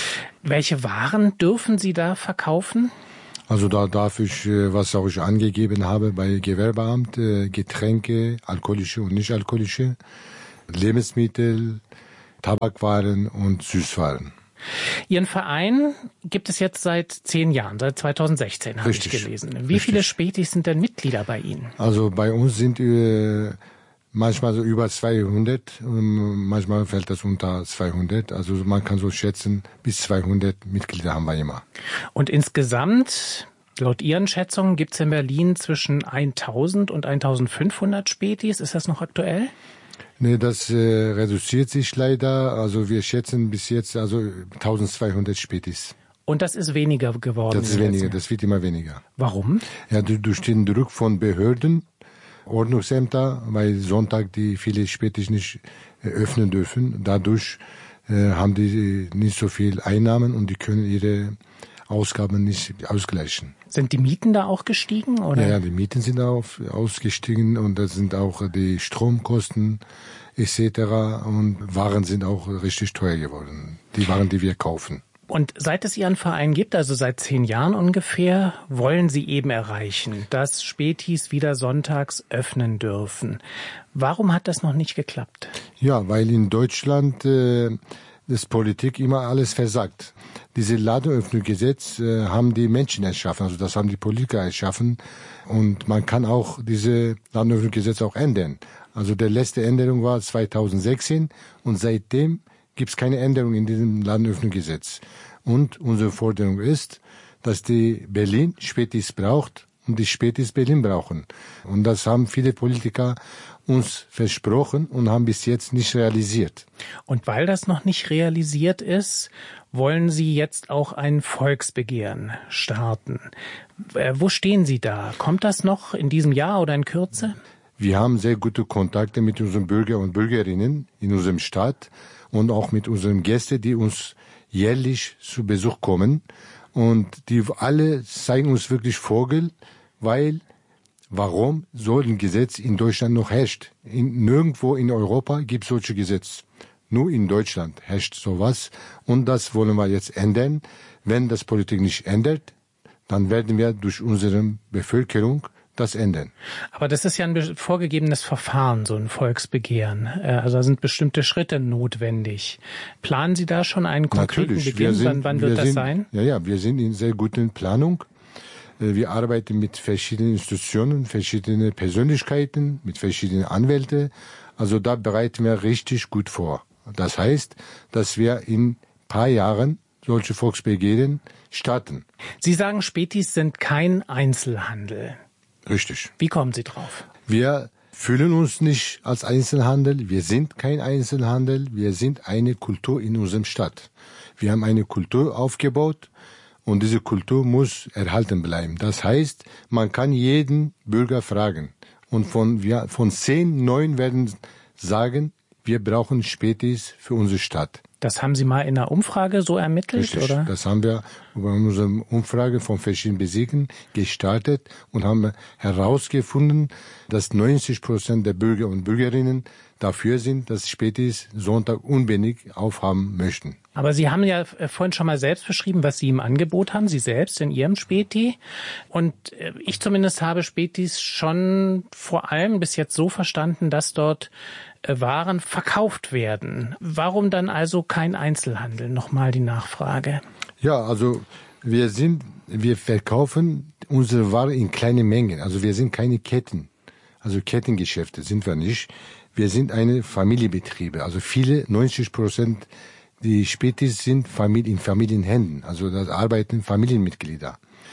[SPEAKER 19] Welche Waren dürfen Sie da verkaufen?
[SPEAKER 20] Also da darf ich, was auch ich angegeben habe bei Gewerbeamt, Getränke, alkoholische und nicht alkoholische, Lebensmittel, Tabakwaren und Süßwaren.
[SPEAKER 19] Ihren Verein gibt es jetzt seit zehn Jahren, seit zweitausendsechzehn habe ich gelesen. Wie Richtig. viele Spätis sind denn Mitglieder bei Ihnen?
[SPEAKER 20] Also bei uns sind äh, manchmal so über zweihundert, manchmal fällt das unter zweihundert. Also man kann so schätzen, bis zweihundert Mitglieder haben wir immer.
[SPEAKER 19] Und insgesamt, laut Ihren Schätzungen, gibt es in Berlin zwischen eintausend und eintausendfünfhundert Spätis. Ist das noch aktuell?
[SPEAKER 20] Nee, das äh, reduziert sich leider. Also wir schätzen bis jetzt also eintausendzweihundert Spätis.
[SPEAKER 19] Und das ist weniger geworden?
[SPEAKER 20] Das ist weniger, das wird immer weniger.
[SPEAKER 19] Warum?
[SPEAKER 20] Ja, durch den Druck von Behörden, Ordnungsämter, weil Sonntag die viele Spätis nicht äh, öffnen dürfen. Dadurch äh, haben die nicht so viel Einnahmen und die können ihre Ausgaben nicht ausgleichen.
[SPEAKER 19] Sind die Mieten da auch gestiegen? Oder?
[SPEAKER 20] Ja, ja, die Mieten sind auch ausgestiegen und das sind auch die Stromkosten et cetera. Und Waren sind auch richtig teuer geworden, die Waren, die wir kaufen.
[SPEAKER 19] Und seit es Ihren Verein gibt, also seit zehn Jahren ungefähr, wollen Sie eben erreichen, dass Spätis wieder sonntags öffnen dürfen. Warum hat das noch nicht geklappt?
[SPEAKER 20] Ja, weil in Deutschland äh, das Politik immer alles versagt. Diese Ladenöffnungsgesetz äh, haben die Menschen erschaffen, also das haben die Politiker erschaffen. Und man kann auch diese Ladenöffnungsgesetz auch ändern. Also der letzte Änderung war zweitausendsechzehn und seitdem gibt es keine Änderung in diesem Ladenöffnungsgesetz. Und unsere Forderung ist, dass die Berlin Spätis braucht und die Spätis Berlin brauchen. Und das haben viele Politiker uns versprochen und haben bis jetzt nicht realisiert.
[SPEAKER 19] Und weil das noch nicht realisiert ist, wollen Sie jetzt auch ein Volksbegehren starten. Wo stehen Sie da? Kommt das noch in diesem Jahr oder in Kürze?
[SPEAKER 20] Wir haben sehr gute Kontakte mit unseren Bürger und Bürgerinnen in unserem Stadt und auch mit unseren Gästen, die uns jährlich zu Besuch kommen. Und die alle zeigen uns wirklich Vogel, weil warum so ein Gesetz in Deutschland noch herrscht. In, nirgendwo in Europa gibt es solche Gesetze. Nur in Deutschland herrscht sowas. Und das wollen wir jetzt ändern. Wenn das Politik nicht ändert, dann werden wir durch unsere Bevölkerung das ändern.
[SPEAKER 19] Aber das ist ja ein vorgegebenes Verfahren, so ein Volksbegehren. Also da sind bestimmte Schritte notwendig. Planen Sie da schon einen konkreten
[SPEAKER 20] Natürlich.
[SPEAKER 19] Beginn?
[SPEAKER 20] Sind,
[SPEAKER 19] wann wann wird das
[SPEAKER 20] sind,
[SPEAKER 19] sein?
[SPEAKER 20] Ja, ja, wir sind in sehr guten Planung. Wir arbeiten mit verschiedenen Institutionen, verschiedenen Persönlichkeiten, mit verschiedenen Anwälten. Also da bereiten wir richtig gut vor. Das heißt, dass wir in ein paar Jahren solche Volksbegehren starten.
[SPEAKER 19] Sie sagen, Spätis sind kein Einzelhandel.
[SPEAKER 20] Richtig.
[SPEAKER 19] Wie kommen Sie drauf?
[SPEAKER 20] Wir fühlen uns nicht als Einzelhandel. Wir sind kein Einzelhandel. Wir sind eine Kultur in unserem Stadt. Wir haben eine Kultur aufgebaut. Und diese Kultur muss erhalten bleiben. Das heißt, man kann jeden Bürger fragen. Und von, wir, von zehn, neun werden sagen, wir brauchen Spätis für unsere Stadt.
[SPEAKER 19] Das haben Sie mal in einer Umfrage so ermittelt,
[SPEAKER 20] Richtig.
[SPEAKER 19] Oder?
[SPEAKER 20] Das haben wir über unsere Umfrage von verschiedenen Bezirken gestartet und haben herausgefunden, dass neunzig Prozent der Bürger und Bürgerinnen dafür sind, dass Spätis Sonntag unbedingt aufhaben möchten.
[SPEAKER 19] Aber Sie haben ja vorhin schon mal selbst beschrieben, was Sie im Angebot haben, Sie selbst in Ihrem Späti. Und ich zumindest habe Spätis schon vor allem bis jetzt so verstanden, dass dort Waren verkauft werden. Warum dann also kein Einzelhandel? Nochmal die Nachfrage.
[SPEAKER 20] Ja, also wir sind, wir verkaufen unsere Ware in kleinen Mengen. Also wir sind keine Ketten. Also Kettengeschäfte sind wir nicht. Wir sind eine Familienbetriebe. Also viele, neunzig Prozent die Spätis sind Familie, in Familienhänden. Also da arbeiten Familienmitglieder.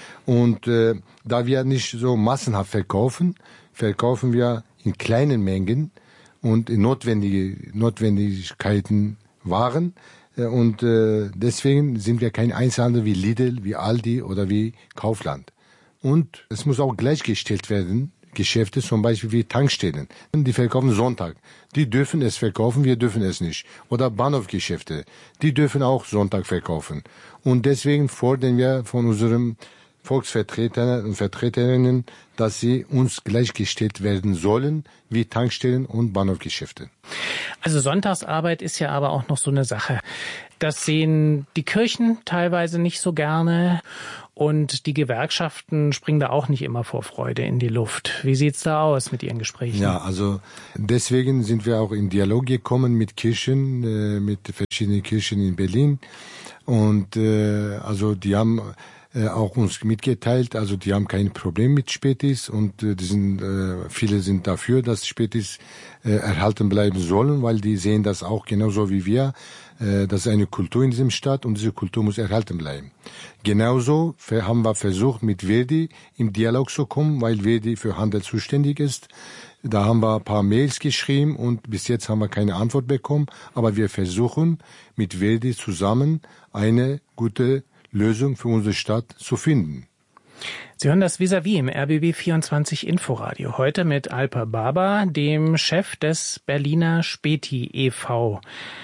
[SPEAKER 20] Und äh, da wir nicht so massenhaft verkaufen, verkaufen wir in kleinen Mengen und in notwendige Notwendigkeiten Waren. Und äh, deswegen sind wir kein Einzelhandel wie Lidl, wie Aldi oder wie Kaufland. Und es muss auch gleichgestellt werden, Geschäfte zum Beispiel wie Tankstellen. Die verkaufen Sonntag. Die dürfen es verkaufen, wir dürfen es nicht. Oder Bahnhofgeschäfte. Die dürfen auch Sonntag verkaufen. Und deswegen fordern wir von unserem Volksvertreter und Vertreterinnen, dass sie uns gleichgestellt werden sollen wie Tankstellen und Bahnhofgeschäfte.
[SPEAKER 19] Also Sonntagsarbeit ist ja aber auch noch so eine Sache. Das sehen die Kirchen teilweise nicht so gerne und die Gewerkschaften springen da auch nicht immer vor Freude in die Luft. Wie sieht's da aus mit Ihren Gesprächen?
[SPEAKER 20] Ja, also deswegen sind wir auch in Dialog gekommen mit Kirchen, äh, mit verschiedenen Kirchen in Berlin und äh, also die haben äh, auch uns mitgeteilt, also die haben kein Problem mit Spätis und äh, die sind, äh, viele sind dafür, dass Spätis äh, erhalten bleiben sollen, weil die sehen das auch genauso wie wir. Das ist eine Kultur in diesem Stadt und diese Kultur muss erhalten bleiben. Genauso haben wir versucht, mit Verdi im Dialog zu kommen, weil Verdi für Handel zuständig ist. Da haben wir ein paar Mails geschrieben und bis jetzt haben wir keine Antwort bekommen. Aber wir versuchen, mit Verdi zusammen eine gute Lösung für unsere Stadt zu finden.
[SPEAKER 19] Sie hören das Vis-à-vis im R B B vierundzwanzig Inforadio. Heute mit Alper Baba, dem Chef des Berliner Späti e V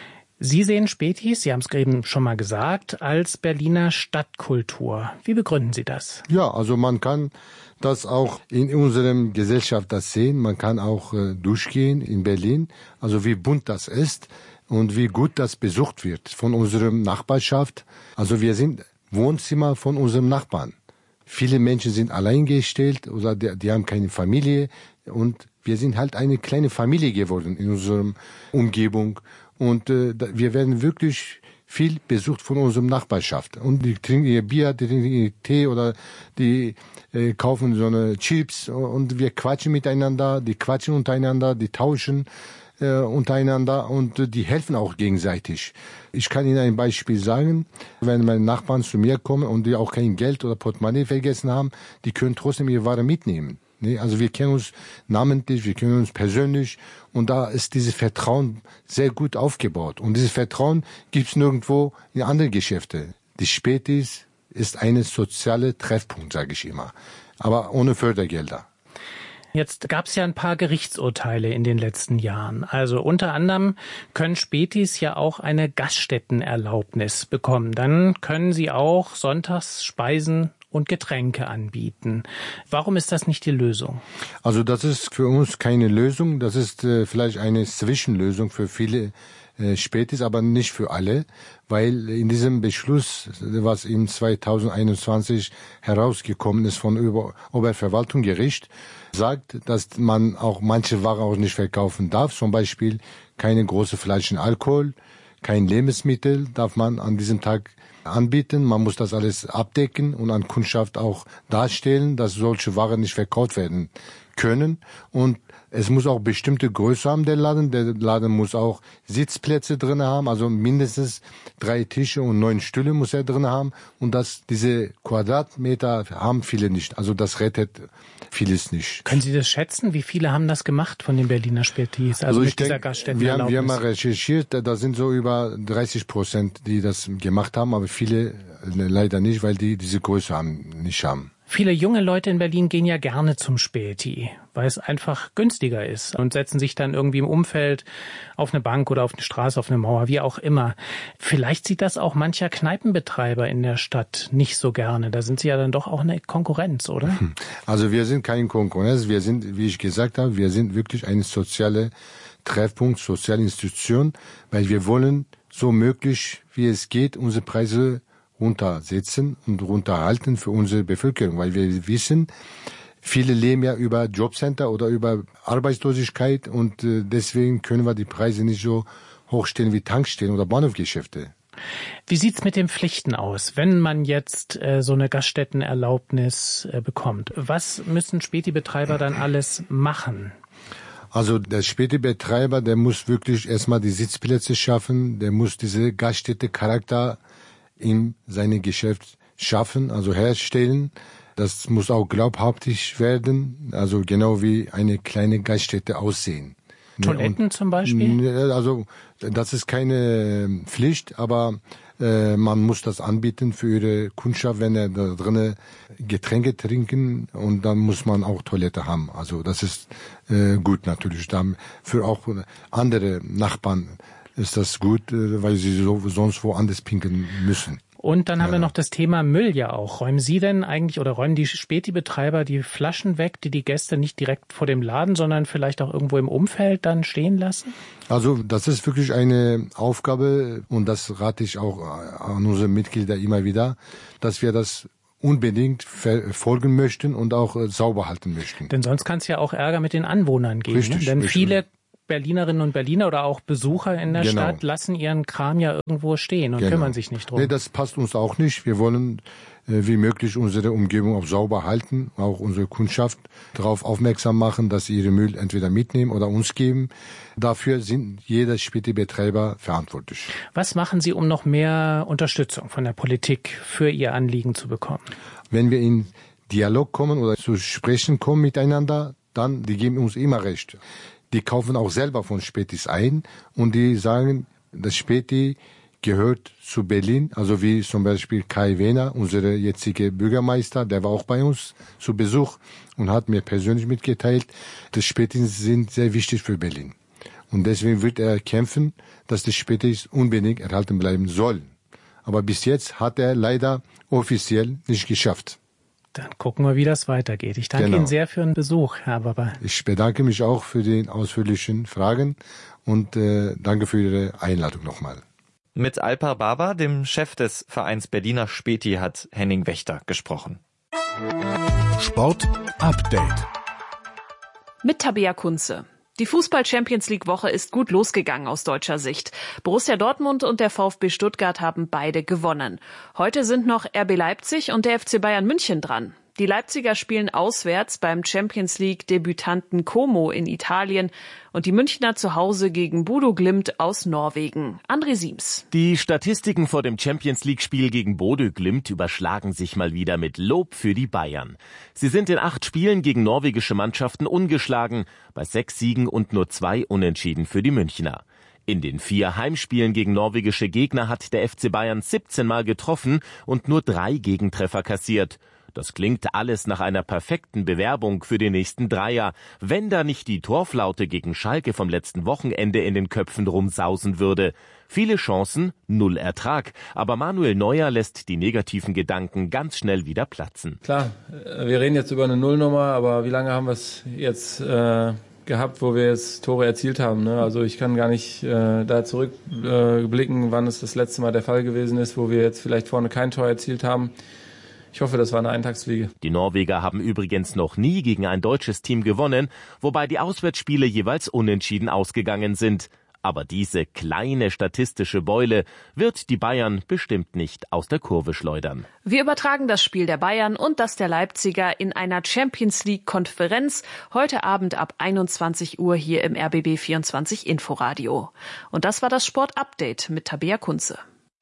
[SPEAKER 19] Sie sehen Spätis, Sie haben es eben schon mal gesagt, als Berliner Stadtkultur. Wie begründen Sie das?
[SPEAKER 20] Ja, also man kann das auch in unserer Gesellschaft das sehen. Man kann auch äh, durchgehen in Berlin, also wie bunt das ist und wie gut das besucht wird von unserer Nachbarschaft. Also wir sind Wohnzimmer von unserem Nachbarn. Viele Menschen sind alleingestellt oder die, die haben keine Familie und wir sind halt eine kleine Familie geworden in unserer Umgebung. Und äh, wir werden wirklich viel besucht von unserer Nachbarschaft. Und die trinken ihr Bier, die trinken ihr Tee oder die äh, kaufen so eine Chips und wir quatschen miteinander, die quatschen untereinander, die tauschen äh, untereinander und äh, die helfen auch gegenseitig. Ich kann Ihnen ein Beispiel sagen, wenn meine Nachbarn zu mir kommen und die auch kein Geld oder Portemonnaie vergessen haben, die können trotzdem ihre Ware mitnehmen. Also wir kennen uns namentlich, wir kennen uns persönlich und da ist dieses Vertrauen sehr gut aufgebaut. Und dieses Vertrauen gibt es nirgendwo in anderen Geschäften. Die Spätis ist ein sozialer Treffpunkt, sage ich immer, aber ohne Fördergelder.
[SPEAKER 19] Jetzt gab es ja ein paar Gerichtsurteile in den letzten Jahren. Also unter anderem können Spätis ja auch eine Gaststättenerlaubnis bekommen. Dann können sie auch sonntags Speisen und Getränke anbieten. Warum ist das nicht die Lösung?
[SPEAKER 20] Also das ist für uns keine Lösung. Das ist äh, vielleicht eine Zwischenlösung für viele äh, Spätis, aber nicht für alle, weil in diesem Beschluss, was im zweitausendeinundzwanzig herausgekommen ist von Ober- Oberverwaltungsgericht, sagt, dass man auch manche Waren auch nicht verkaufen darf. Zum Beispiel keine große Flaschen Alkohol, kein Lebensmittel darf man an diesem Tag anbieten. Man muss das alles abdecken und an Kundschaft auch darstellen, dass solche Waren nicht verkauft werden können. Und es muss auch bestimmte Größe haben, der Laden. Der Laden muss auch Sitzplätze drin haben, also mindestens drei Tische und neun Stühle muss er drin haben. Und das, diese Quadratmeter haben viele nicht. Also das rettet vieles nicht.
[SPEAKER 19] Können Sie das schätzen? Wie viele haben das gemacht von den Berliner Spätis? Also, also mit dieser Gaststättenerlaubnis?
[SPEAKER 20] Wir haben, wir haben mal recherchiert, da sind so über dreißig Prozent, die das gemacht haben, aber viele leider nicht, weil die diese Größe haben, nicht haben.
[SPEAKER 19] Viele junge Leute in Berlin gehen ja gerne zum Späti, weil es einfach günstiger ist und setzen sich dann irgendwie im Umfeld auf eine Bank oder auf eine Straße, auf eine Mauer, wie auch immer. Vielleicht sieht das auch mancher Kneipenbetreiber in der Stadt nicht so gerne. Da sind sie ja dann doch auch eine Konkurrenz, oder?
[SPEAKER 20] Also wir sind keine Konkurrenz. Wir sind, wie ich gesagt habe, wir sind wirklich eine soziale Treffpunkt, soziale Institution, weil wir wollen so möglich, wie es geht, unsere Preise runtersetzen und runterhalten für unsere Bevölkerung, weil wir wissen, viele leben ja über Jobcenter oder über Arbeitslosigkeit und äh, deswegen können wir die Preise nicht so hochstellen wie Tankstellen oder Bahnhofgeschäfte.
[SPEAKER 19] Wie sieht's mit den Pflichten aus, wenn man jetzt äh, so eine Gaststättenerlaubnis äh, bekommt? Was müssen Späti-Betreiber dann alles machen?
[SPEAKER 20] Also der Späti-Betreiber, der muss wirklich erstmal die Sitzplätze schaffen, der muss diese Gaststätte-Charakter in seinem Geschäft schaffen, also herstellen. Das muss auch glaubhaftig werden, also genau wie eine kleine Gaststätte aussehen.
[SPEAKER 19] Toiletten und, zum Beispiel?
[SPEAKER 20] Also das ist keine Pflicht, aber äh, man muss das anbieten für ihre Kundschaft, wenn er da drinnen Getränke trinken und dann muss man auch Toilette haben. Also das ist äh, gut natürlich. Dann für auch andere Nachbarn ist das gut, weil sie so, sonst woanders pinkeln müssen.
[SPEAKER 19] Und dann haben
[SPEAKER 20] Ja.
[SPEAKER 19] wir noch das Thema Müll ja auch. Räumen Sie denn eigentlich oder räumen die Späti-Betreiber die Flaschen weg, die die Gäste nicht direkt vor dem Laden, sondern vielleicht auch irgendwo im Umfeld dann stehen lassen?
[SPEAKER 20] Also das ist wirklich eine Aufgabe und das rate ich auch an unsere Mitglieder immer wieder, dass wir das unbedingt folgen möchten und auch sauber halten möchten.
[SPEAKER 19] Denn sonst kann es ja auch Ärger mit den Anwohnern geben.
[SPEAKER 20] Richtig,
[SPEAKER 19] ne? Denn
[SPEAKER 20] richtig.
[SPEAKER 19] viele Berlinerinnen und Berliner oder auch Besucher in der
[SPEAKER 20] Genau.
[SPEAKER 19] Stadt lassen ihren Kram ja irgendwo stehen und
[SPEAKER 20] Genau.
[SPEAKER 19] kümmern sich nicht drum.
[SPEAKER 20] Nee, das passt uns auch nicht. Wir wollen äh, wie möglich unsere Umgebung auch sauber halten, auch unsere Kundschaft darauf aufmerksam machen, dass sie ihre Müll entweder mitnehmen oder uns geben. Dafür sind jeder Späti-Betreiber verantwortlich.
[SPEAKER 19] Was machen Sie, um noch mehr Unterstützung von der Politik für Ihr Anliegen zu bekommen?
[SPEAKER 20] Wenn wir in Dialog kommen oder zu sprechen kommen miteinander, dann, die geben uns immer recht. Die kaufen auch selber von Spätis ein und die sagen, das Späti gehört zu Berlin, also wie zum Beispiel Kai Wehner, unser jetziger Bürgermeister, der war auch bei uns zu Besuch und hat mir persönlich mitgeteilt, das Spätis sind sehr wichtig für Berlin. Und deswegen wird er kämpfen, dass die Spätis unbedingt erhalten bleiben sollen. Aber bis jetzt hat er leider offiziell nicht geschafft.
[SPEAKER 19] Dann gucken wir, wie das weitergeht. Ich danke
[SPEAKER 20] Genau.
[SPEAKER 19] Ihnen sehr für den Besuch, Herr Baba.
[SPEAKER 20] Ich bedanke mich auch für die ausführlichen Fragen und äh, danke für Ihre Einladung nochmal.
[SPEAKER 5] Mit Alper Baba, dem Chef des Vereins Berliner Späti, hat Henning Wächter gesprochen.
[SPEAKER 4] Sport Update.
[SPEAKER 21] Mit Tabea Kunze. Die Fußball-Champions-League-Woche ist gut losgegangen aus deutscher Sicht. Borussia Dortmund und der VfB Stuttgart haben beide gewonnen. Heute sind noch R B Leipzig und der F C Bayern München dran. Die Leipziger spielen auswärts beim Champions-League-Debütanten Como in Italien und die Münchner zu Hause gegen Bodo Glimt aus Norwegen. André Siems.
[SPEAKER 22] Die Statistiken vor dem Champions-League-Spiel gegen Bodo Glimt überschlagen sich mal wieder mit Lob für die Bayern. Sie sind in acht Spielen gegen norwegische Mannschaften ungeschlagen, bei sechs Siegen und nur zwei Unentschieden für die Münchner. In den vier Heimspielen gegen norwegische Gegner hat der F C Bayern siebzehn Mal getroffen und nur drei Gegentreffer kassiert. Das klingt alles nach einer perfekten Bewerbung für den nächsten Dreier, wenn da nicht die Torflaute gegen Schalke vom letzten Wochenende in den Köpfen rumsausen würde. Viele Chancen, null Ertrag, aber Manuel Neuer lässt die negativen Gedanken ganz schnell wieder platzen.
[SPEAKER 23] Klar, wir reden jetzt über eine Nullnummer, aber wie lange haben wir es jetzt äh, gehabt, wo wir jetzt Tore erzielt haben? Ne? Also ich kann gar nicht äh, da zurückblicken, äh, wann es das letzte Mal der Fall gewesen ist, wo wir jetzt vielleicht vorne kein Tor erzielt haben. Ich hoffe, das war eine Eintagsfliege.
[SPEAKER 22] Die Norweger haben übrigens noch nie gegen ein deutsches Team gewonnen, wobei die Auswärtsspiele jeweils unentschieden ausgegangen sind. Aber diese kleine statistische Beule wird die Bayern bestimmt nicht aus der Kurve schleudern.
[SPEAKER 21] Wir übertragen das Spiel der Bayern und das der Leipziger in einer Champions-League-Konferenz heute Abend ab einundzwanzig Uhr hier im R B B vierundzwanzig Inforadio. Und das war das Sport-Update mit Tabea Kunze.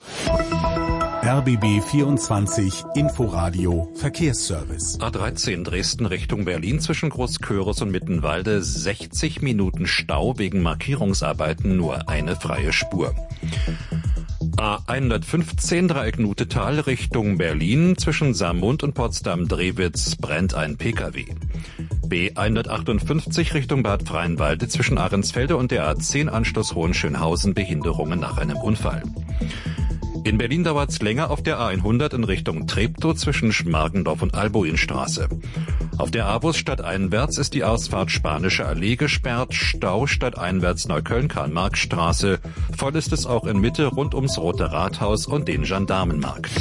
[SPEAKER 4] R B B vierundzwanzig Inforadio Verkehrsservice.
[SPEAKER 1] A dreizehn Dresden Richtung Berlin zwischen Großköris und Mittenwalde sechzig Minuten Stau wegen Markierungsarbeiten, nur eine freie Spur. A hundertfünfzehn Dreieck Nutetal Richtung Berlin zwischen Saarmund und Potsdam-Drewitz brennt ein Pkw. B hundertachtundfünfzig Richtung Bad Freienwalde zwischen Ahrensfelde und der A zehn Anschluss Hohenschönhausen Behinderungen nach einem Unfall. In Berlin dauert es länger auf der A hundert in Richtung Treptow zwischen Schmargendorf und Albuinstraße. Auf der A-Bus stadteinwärts ist die Ausfahrt Spanische Allee gesperrt, Stau stadteinwärts Neukölln-Karl-Marx-Straße. Voll ist es auch in Mitte rund ums Rote Rathaus und den Gendarmenmarkt.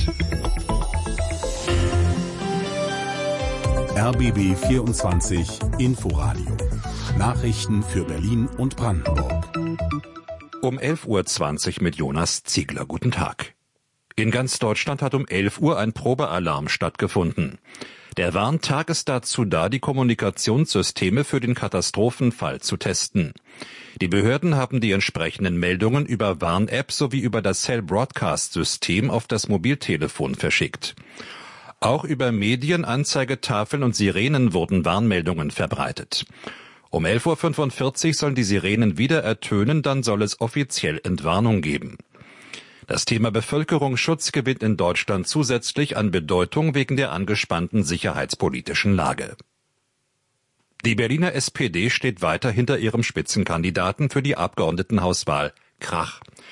[SPEAKER 4] R B B vierundzwanzig Inforadio. Nachrichten für Berlin und Brandenburg.
[SPEAKER 1] Um elf Uhr zwanzig mit Jonas Ziegler. Guten Tag. In ganz Deutschland hat um elf Uhr ein Probealarm stattgefunden. Der Warntag ist dazu da, die Kommunikationssysteme für den Katastrophenfall zu testen. Die Behörden haben die entsprechenden Meldungen über Warn-App sowie über das Cell-Broadcast-System auf das Mobiltelefon verschickt. Auch über Medien, Anzeigetafeln und Sirenen wurden Warnmeldungen verbreitet. Um elf Uhr fünfundvierzig sollen die Sirenen wieder ertönen, dann soll es offiziell Entwarnung geben. Das Thema Bevölkerungsschutz gewinnt in Deutschland zusätzlich an Bedeutung wegen der angespannten sicherheitspolitischen Lage. Die Berliner S P D steht weiter hinter ihrem Spitzenkandidaten für die Abgeordnetenhauswahl, Krach.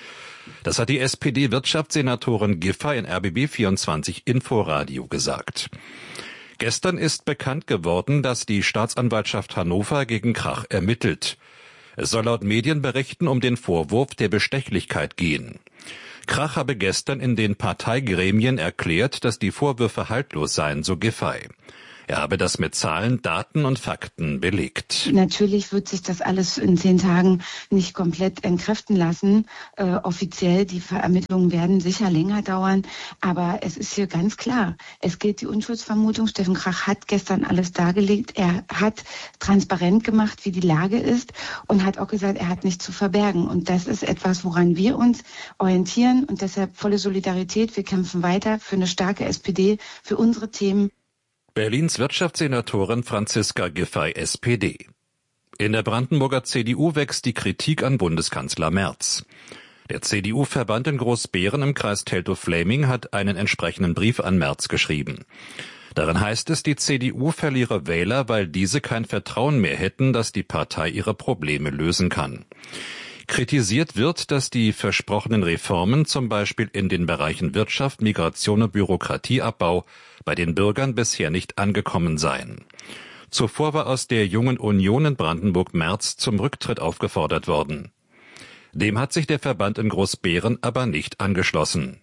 [SPEAKER 1] Das hat die S P D-Wirtschaftssenatorin Giffey in R B B vierundzwanzig Inforadio gesagt. Gestern ist bekannt geworden, dass die Staatsanwaltschaft Hannover gegen Krach ermittelt. Es soll laut Medienberichten um den Vorwurf der Bestechlichkeit gehen. Krach habe gestern in den Parteigremien erklärt, dass die Vorwürfe haltlos seien, so Giffey. Er habe das mit Zahlen, Daten und Fakten belegt.
[SPEAKER 2] Natürlich wird sich das alles in zehn Tagen nicht komplett entkräften lassen. Äh, offiziell, die Ermittlungen werden sicher länger dauern. Aber es ist hier ganz klar, es gilt die Unschuldsvermutung. Steffen Krach hat gestern alles dargelegt. Er hat transparent gemacht, wie die Lage ist und hat auch gesagt, er hat nichts zu verbergen. Und das ist etwas, woran wir uns orientieren. Und deshalb volle Solidarität. Wir kämpfen weiter für eine starke S P D, für unsere Themen.
[SPEAKER 1] Berlins Wirtschaftssenatorin Franziska Giffey, S P D. In der Brandenburger C D U wächst die Kritik an Bundeskanzler Merz. Der C D U-Verband in Großbeeren im Kreis Teltow-Fläming hat einen entsprechenden Brief an Merz geschrieben. Darin heißt es, die C D U verliere Wähler, weil diese kein Vertrauen mehr hätten, dass die Partei ihre Probleme lösen kann. Kritisiert wird, dass die versprochenen Reformen, zum Beispiel in den Bereichen Wirtschaft, Migration und Bürokratieabbau, bei den Bürgern bisher nicht angekommen seien. Zuvor war aus der Jungen Union in Brandenburg Merz zum Rücktritt aufgefordert worden. Dem hat sich der Verband in Großbeeren aber nicht angeschlossen.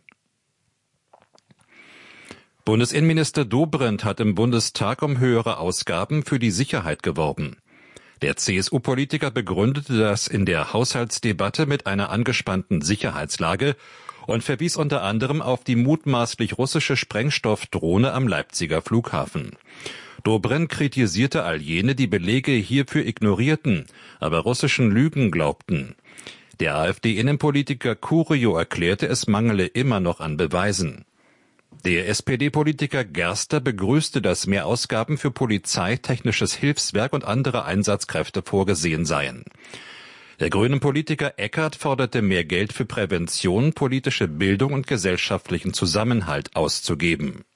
[SPEAKER 1] Bundesinnenminister Dobrindt hat im Bundestag um höhere Ausgaben für die Sicherheit geworben. Der C S U-Politiker begründete das in der Haushaltsdebatte mit einer angespannten Sicherheitslage und verwies unter anderem auf die mutmaßlich russische Sprengstoffdrohne am Leipziger Flughafen. Dobrindt kritisierte all jene, die Belege hierfür ignorierten, aber russischen Lügen glaubten. Der AfD-Innenpolitiker Curio erklärte, es mangele immer noch an Beweisen. Der S P D-Politiker Gerster begrüßte, dass mehr Ausgaben für Polizei, technisches Hilfswerk und andere Einsatzkräfte vorgesehen seien. Der grünen Politiker Eckert forderte mehr Geld für Prävention, politische Bildung und gesellschaftlichen Zusammenhalt auszugeben.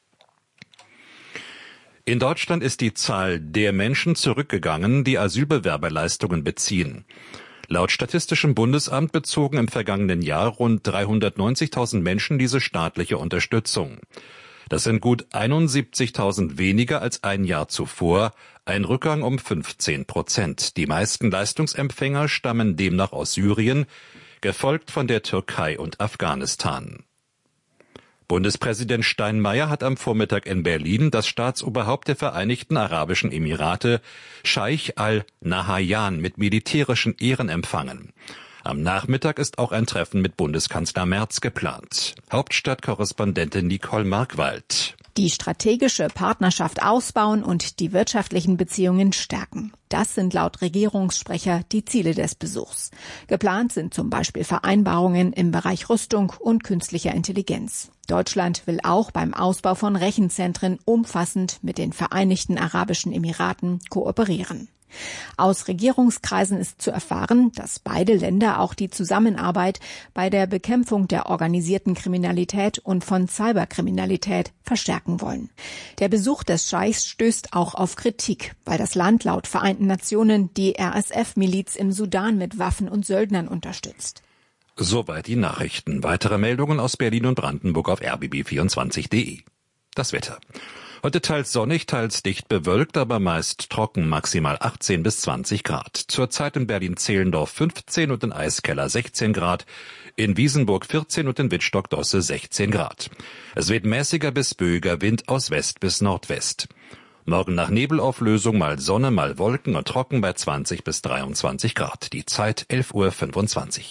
[SPEAKER 1] In Deutschland ist die Zahl der Menschen zurückgegangen, die Asylbewerberleistungen beziehen. Laut Statistischem Bundesamt bezogen im vergangenen Jahr rund dreihundertneunzigtausend Menschen diese staatliche Unterstützung. Das sind gut einundsiebzigtausend weniger als ein Jahr zuvor, ein Rückgang um fünfzehn Prozent. Die meisten Leistungsempfänger stammen demnach aus Syrien, gefolgt von der Türkei und Afghanistan. Bundespräsident Steinmeier hat am Vormittag in Berlin das Staatsoberhaupt der Vereinigten Arabischen Emirate, Scheich al-Nahyan, mit militärischen Ehren empfangen. Am Nachmittag ist auch ein Treffen mit Bundeskanzler Merz geplant. Hauptstadtkorrespondentin Nicole Markwald.
[SPEAKER 3] Die strategische Partnerschaft ausbauen und die wirtschaftlichen Beziehungen stärken. Das sind laut Regierungssprecher die Ziele des Besuchs. Geplant sind zum Beispiel Vereinbarungen im Bereich Rüstung und künstlicher Intelligenz. Deutschland will auch beim Ausbau von Rechenzentren umfassend mit den Vereinigten Arabischen Emiraten kooperieren. Aus Regierungskreisen ist zu erfahren, dass beide Länder auch die Zusammenarbeit bei der Bekämpfung der organisierten Kriminalität und von Cyberkriminalität verstärken wollen. Der Besuch des Scheichs stößt auch auf Kritik, weil das Land laut Vereinten Nationen die R S F-Miliz im Sudan mit Waffen und Söldnern unterstützt.
[SPEAKER 1] Soweit die Nachrichten. Weitere Meldungen aus Berlin und Brandenburg auf r b b vierundzwanzig punkt de. Das Wetter. Heute teils sonnig, teils dicht bewölkt, aber meist trocken, maximal achtzehn bis zwanzig Grad. Zurzeit in Berlin-Zehlendorf fünfzehn und in Eiskeller sechzehn Grad, in Wiesenburg vierzehn und in Wittstock-Dosse sechzehn Grad. Es weht mäßiger bis böiger Wind aus West bis Nordwest. Morgen nach Nebelauflösung mal Sonne, mal Wolken und trocken bei zwanzig bis dreiundzwanzig Grad. Die Zeit elf Uhr fünfundzwanzig.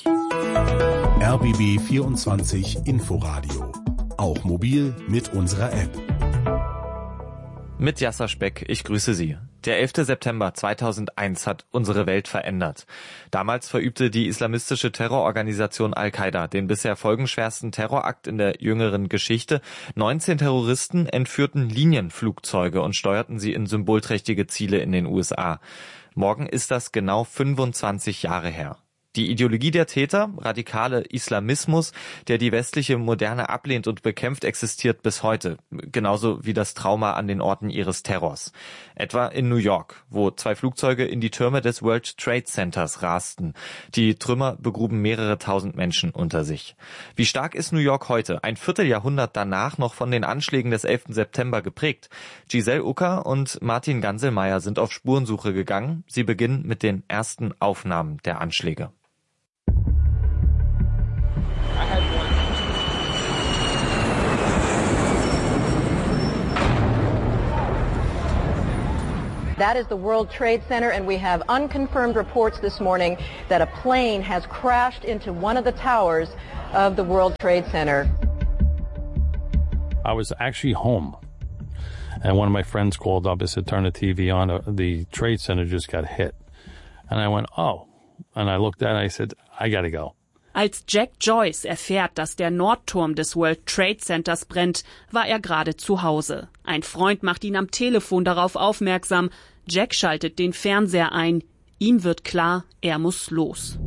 [SPEAKER 4] R B B vierundzwanzig Inforadio. Auch mobil mit unserer App.
[SPEAKER 5] Mit Jasser Speck, ich grüße Sie. Der elfte September zweitausendeins hat unsere Welt verändert. Damals verübte die islamistische Terrororganisation Al-Qaida den bisher folgenschwersten Terrorakt in der jüngeren Geschichte. neunzehn Terroristen entführten Linienflugzeuge und steuerten sie in symbolträchtige Ziele in den U S A. Morgen ist das genau fünfundzwanzig Jahre her. Die Ideologie der Täter, radikale Islamismus, der die westliche Moderne ablehnt und bekämpft, existiert bis heute. Genauso wie das Trauma an den Orten ihres Terrors. Etwa in New York, wo zwei Flugzeuge in die Türme des World Trade Centers rasten. Die Trümmer begruben mehrere tausend Menschen unter sich. Wie stark ist New York heute, ein Vierteljahrhundert danach, noch von den Anschlägen des elften September geprägt? Giselle Ucker und Martin Ganselmeier sind auf Spurensuche gegangen. Sie beginnen mit den ersten Aufnahmen der Anschläge.
[SPEAKER 9] That is the World Trade Center, and we have unconfirmed reports this morning that a plane has crashed into one of the towers of the World Trade Center.
[SPEAKER 10] I was actually home, and one of my friends called up and said, turn the T V on, the Trade Center just got hit. And I went, oh. And I looked at it and I said, I gotta go.
[SPEAKER 21] Als Jack Joyce erfährt, dass der Nordturm des World Trade Centers brennt, war er gerade zu Hause. Ein Freund macht ihn am Telefon darauf aufmerksam. Jack schaltet den Fernseher ein. Ihm wird klar, er muss los.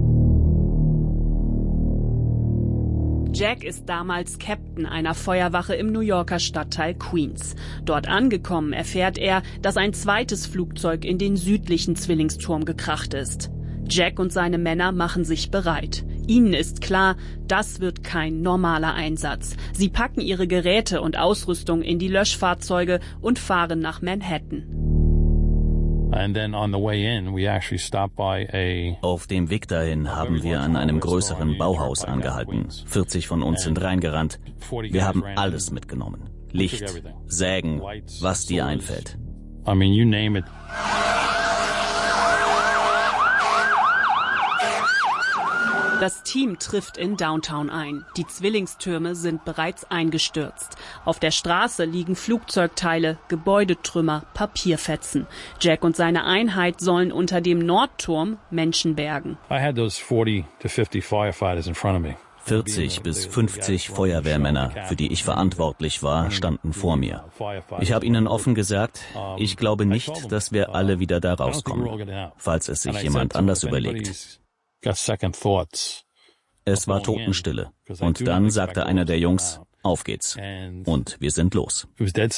[SPEAKER 21] Jack ist damals Captain einer Feuerwache im New Yorker Stadtteil Queens. Dort angekommen erfährt er, dass ein zweites Flugzeug in den südlichen Zwillingsturm gekracht ist. Jack und seine Männer machen sich bereit. Ihnen ist klar, das wird kein normaler Einsatz. Sie packen ihre Geräte und Ausrüstung in die Löschfahrzeuge und fahren nach Manhattan.
[SPEAKER 11] Auf dem Weg dahin haben wir an einem größeren Bauhaus angehalten. vierzig von uns sind reingerannt. Wir haben alles mitgenommen. Licht, Sägen, was dir einfällt.
[SPEAKER 10] I mean, you name it.
[SPEAKER 21] Das Team trifft in Downtown ein. Die Zwillingstürme sind bereits eingestürzt. Auf der Straße liegen Flugzeugteile, Gebäudetrümmer, Papierfetzen. Jack und seine Einheit sollen unter dem Nordturm Menschen bergen.
[SPEAKER 10] I had those forty to fifty firefighters in front of me.
[SPEAKER 11] vierzig bis fünfzig Feuerwehrmänner, für die ich verantwortlich war, standen vor mir. Ich habe ihnen offen gesagt, ich glaube nicht, dass wir alle wieder da rauskommen, falls es sich jemand anders überlegt. Es war Totenstille. Und dann sagte einer der Jungs, auf geht's. Und wir sind los.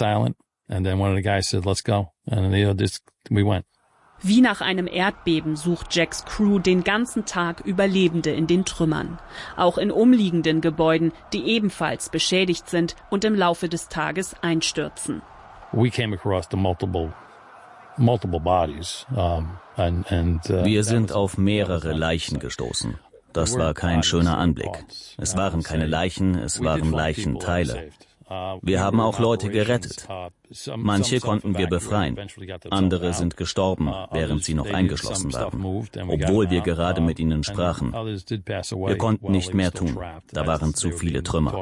[SPEAKER 21] Wie nach einem Erdbeben sucht Jacks Crew den ganzen Tag Überlebende in den Trümmern. Auch in umliegenden Gebäuden, die ebenfalls beschädigt sind und im Laufe des Tages einstürzen.
[SPEAKER 10] We came across the multiple multiple bodies. Um, and, and, uh,
[SPEAKER 11] Wir sind auf mehrere Leichen gestoßen. Das war kein schöner Anblick. Es waren keine Leichen, es waren Leichenteile. Wir haben auch Leute gerettet. Manche konnten wir befreien. Andere sind gestorben, während sie noch eingeschlossen waren, obwohl wir gerade mit ihnen sprachen. Wir konnten nicht mehr tun. Da waren zu viele Trümmer.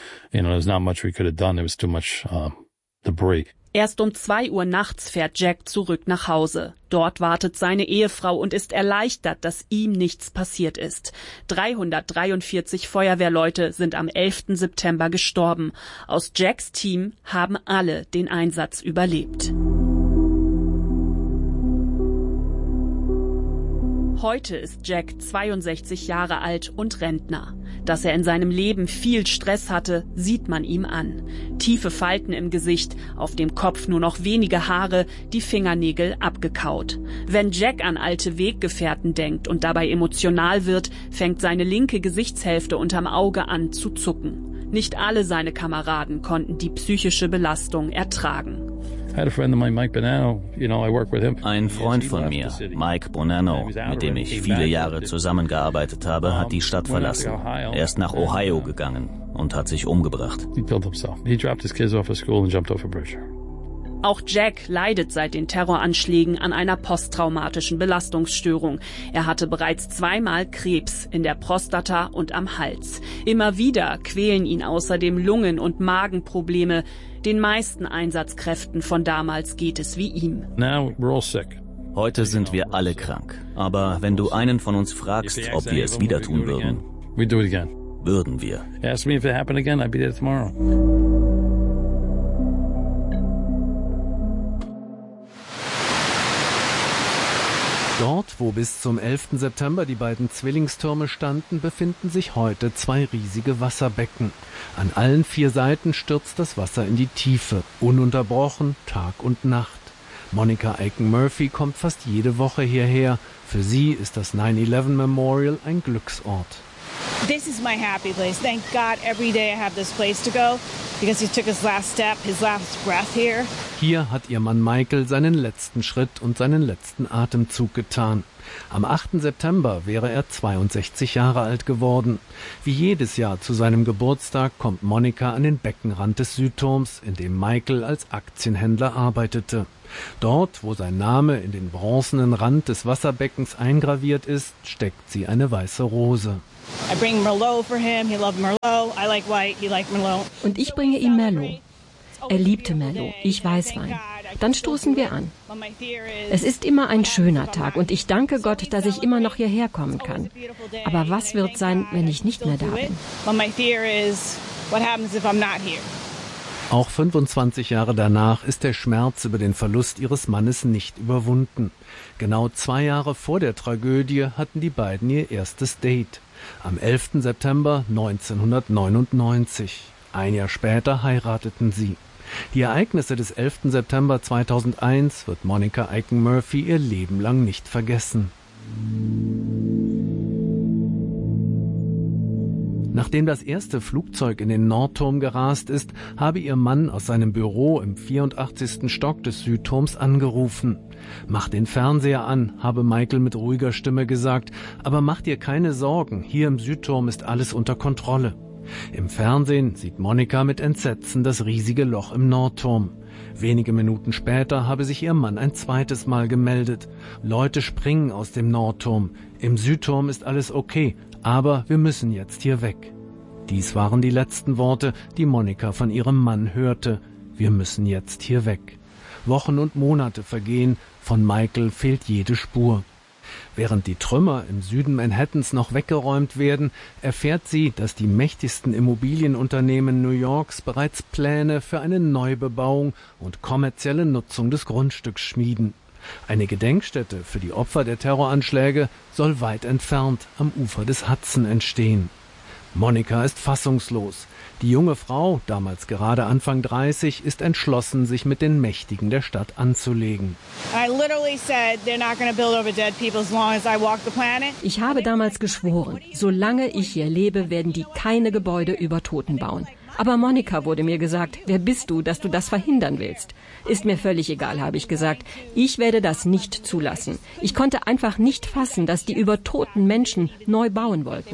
[SPEAKER 21] Erst um zwei Uhr nachts fährt Jack zurück nach Hause. Dort wartet seine Ehefrau und ist erleichtert, dass ihm nichts passiert ist. dreihundertdreiundvierzig Feuerwehrleute sind am elften September gestorben. Aus Jacks Team haben alle den Einsatz überlebt. Heute ist Jack zweiundsechzig Jahre alt und Rentner. Dass er in seinem Leben viel Stress hatte, sieht man ihm an. Tiefe Falten im Gesicht, auf dem Kopf nur noch wenige Haare, die Fingernägel abgekaut. Wenn Jack an alte Weggefährten denkt und dabei emotional wird, fängt seine linke Gesichtshälfte unterm Auge an zu zucken. Nicht alle seine Kameraden konnten die psychische Belastung ertragen.
[SPEAKER 11] Ein Freund von mir, Mike Bonanno, mit dem ich viele Jahre zusammengearbeitet habe, hat die Stadt verlassen. Er ist nach Ohio gegangen und hat sich umgebracht.
[SPEAKER 21] Auch Jack leidet seit den Terroranschlägen an einer posttraumatischen Belastungsstörung. Er hatte bereits zweimal Krebs in der Prostata und am Hals. Immer wieder quälen ihn außerdem Lungen- und Magenprobleme. Den meisten Einsatzkräften von damals geht es wie ihm.
[SPEAKER 11] Heute sind wir alle krank. Aber wenn du einen von uns fragst, ob wir es wieder tun würden, würden wir.
[SPEAKER 24] Dort
[SPEAKER 6] wo bis zum elften September die beiden Zwillingstürme standen, befinden sich heute zwei riesige Wasserbecken. An allen vier Seiten stürzt das Wasser in die Tiefe, ununterbrochen, Tag und Nacht. Monica Aiken-Murphy kommt fast jede Woche hierher. Für sie ist das nine eleven Memorial ein Glücksort.
[SPEAKER 7] This is my happy place. Thank God every day I have this place to go because he took his last step, his last breath here.
[SPEAKER 6] Hier hat ihr Mann Michael seinen letzten Schritt und seinen letzten Atemzug getan. Am achten September wäre er zweiundsechzig Jahre alt geworden. Wie jedes Jahr zu seinem Geburtstag kommt Monica an den Beckenrand des Südturms, in dem Michael als Aktienhändler arbeitete. Dort, wo sein Name in den bronzenen Rand des Wasserbeckens eingraviert ist, steckt sie eine weiße Rose.
[SPEAKER 8] Und ich bringe ihm Merlot. Er liebte Merlot, ich Weißwein. Dann stoßen wir an. Es ist immer ein schöner Tag und ich danke Gott, dass ich immer noch hierher kommen kann. Aber was wird sein, wenn ich nicht mehr da bin?
[SPEAKER 6] Auch fünfundzwanzig Jahre danach ist der Schmerz über den Verlust ihres Mannes nicht überwunden. Genau zwei Jahre vor der Tragödie hatten die beiden ihr erstes Date. Am elften September neunzehnhundertneunundneunzig. Ein Jahr später heirateten sie. Die Ereignisse des elften September zweitausendeins wird Monica Aiken-Murphy ihr Leben lang nicht vergessen. Nachdem das erste Flugzeug in den Nordturm gerast ist, habe ihr Mann aus seinem Büro im vierundachtzigsten Stock des Südturms angerufen. »Mach den Fernseher an«, habe Michael mit ruhiger Stimme gesagt, »aber mach dir keine Sorgen, hier im Südturm ist alles unter Kontrolle.« Im Fernsehen sieht Monica mit Entsetzen das riesige Loch im Nordturm. Wenige Minuten später habe sich ihr Mann ein zweites Mal gemeldet. Leute springen aus dem Nordturm. Im Südturm ist alles okay, aber wir müssen jetzt hier weg. Dies waren die letzten Worte, die Monica von ihrem Mann hörte. Wir müssen jetzt hier weg. Wochen und Monate vergehen, von Michael fehlt jede Spur. Während die Trümmer im Süden Manhattans noch weggeräumt werden, erfährt sie, dass die mächtigsten Immobilienunternehmen New Yorks bereits Pläne für eine Neubebauung und kommerzielle Nutzung des Grundstücks schmieden. Eine Gedenkstätte für die Opfer der Terroranschläge soll weit entfernt am Ufer des Hudson entstehen. Monica ist fassungslos. Die junge Frau, damals gerade Anfang dreißig, ist entschlossen, sich mit den Mächtigen der Stadt anzulegen.
[SPEAKER 8] Ich habe damals geschworen, solange ich hier lebe, werden die keine Gebäude über Toten bauen. Aber Monica, wurde mir gesagt, wer bist du, dass du das verhindern willst? Ist mir völlig egal, habe ich gesagt. Ich werde das nicht zulassen. Ich konnte einfach nicht fassen, dass die über toten Menschen neu bauen wollten.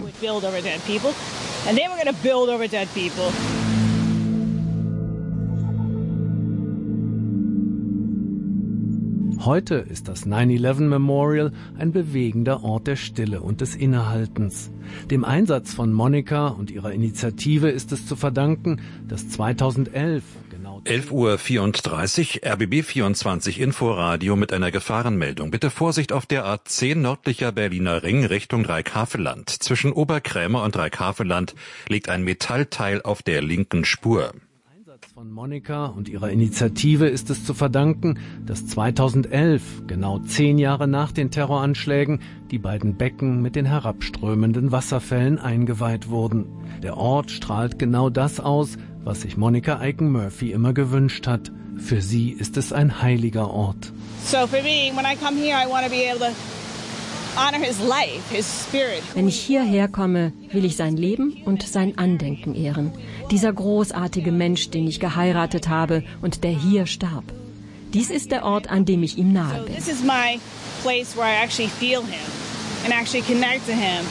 [SPEAKER 6] Heute ist das nine eleven Memorial ein bewegender Ort der Stille und des Innehaltens. Dem Einsatz von Monica und ihrer Initiative ist es zu verdanken, dass zweitausendelf genau
[SPEAKER 1] elf Uhr vierunddreißig, R B B vierundzwanzig Inforadio mit einer Gefahrenmeldung. Bitte Vorsicht auf der A zehn nördlicher Berliner Ring Richtung Dreikäferland. Zwischen Oberkrämer und Dreikäferland liegt ein Metallteil auf der linken Spur.
[SPEAKER 6] Von Monica und ihrer Initiative ist es zu verdanken, dass zweitausendelf, genau zehn Jahre nach den Terroranschlägen, die beiden Becken mit den herabströmenden Wasserfällen eingeweiht wurden. Der Ort strahlt genau das aus, was sich Monica Aiken-Murphy immer gewünscht hat. Für sie ist es ein heiliger Ort.
[SPEAKER 7] So for me, when I come here, I want to be able to honor his life, his spirit.
[SPEAKER 8] Wenn ich hierher komme, will ich sein Leben und sein Andenken ehren. Dieser großartige Mensch, den ich geheiratet habe und der hier starb. Dies ist der Ort, an dem ich ihm nahe bin.
[SPEAKER 7] So this is my place where I actually feel him and actually connect to him.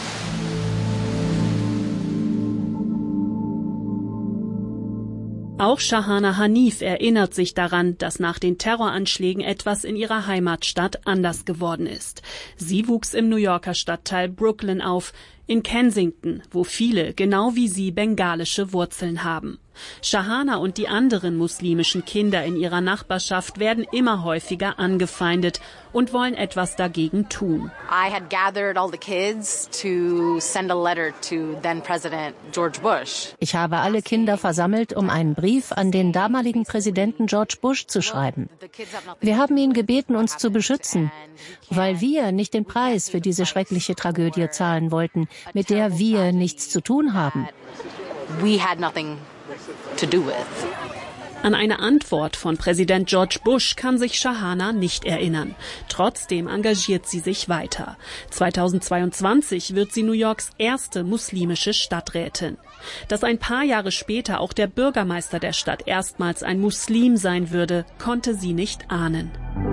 [SPEAKER 21] Auch Shahana Hanif erinnert sich daran, dass nach den Terroranschlägen etwas in ihrer Heimatstadt anders geworden ist. Sie wuchs im New Yorker Stadtteil Brooklyn auf, in Kensington, wo viele, genau wie sie, bengalische Wurzeln haben.
[SPEAKER 13] Shahana und die anderen muslimischen Kinder in ihrer Nachbarschaft werden immer häufiger angefeindet und wollen etwas dagegen tun.
[SPEAKER 14] I had gathered all the kids to send a letter to then President George Bush.
[SPEAKER 15] Ich habe alle Kinder versammelt, um einen Brief an den damaligen Präsidenten George Bush zu schreiben. Wir haben ihn gebeten, uns zu beschützen, weil wir nicht den Preis für diese schreckliche Tragödie zahlen wollten, mit der wir nichts zu tun haben.
[SPEAKER 14] We had nothing to do with.
[SPEAKER 13] An eine Antwort von Präsident George Bush kann sich Shahana nicht erinnern. Trotzdem engagiert sie sich weiter. zweitausendzweiundzwanzig wird sie New Yorks erste muslimische Stadträtin. Dass ein paar Jahre später auch der Bürgermeister der Stadt erstmals ein Muslim sein würde, konnte sie nicht ahnen.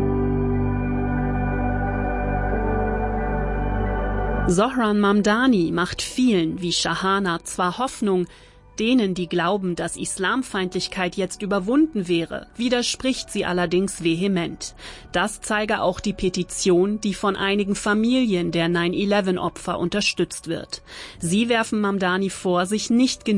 [SPEAKER 13] Zohran Mamdani macht vielen wie Shahana zwar Hoffnung, denen, die glauben, dass Islamfeindlichkeit jetzt überwunden wäre, widerspricht sie allerdings vehement. Das zeige auch die Petition, die von einigen Familien der nine eleven Opfer unterstützt wird. Sie werfen Mamdani vor, sich nicht genug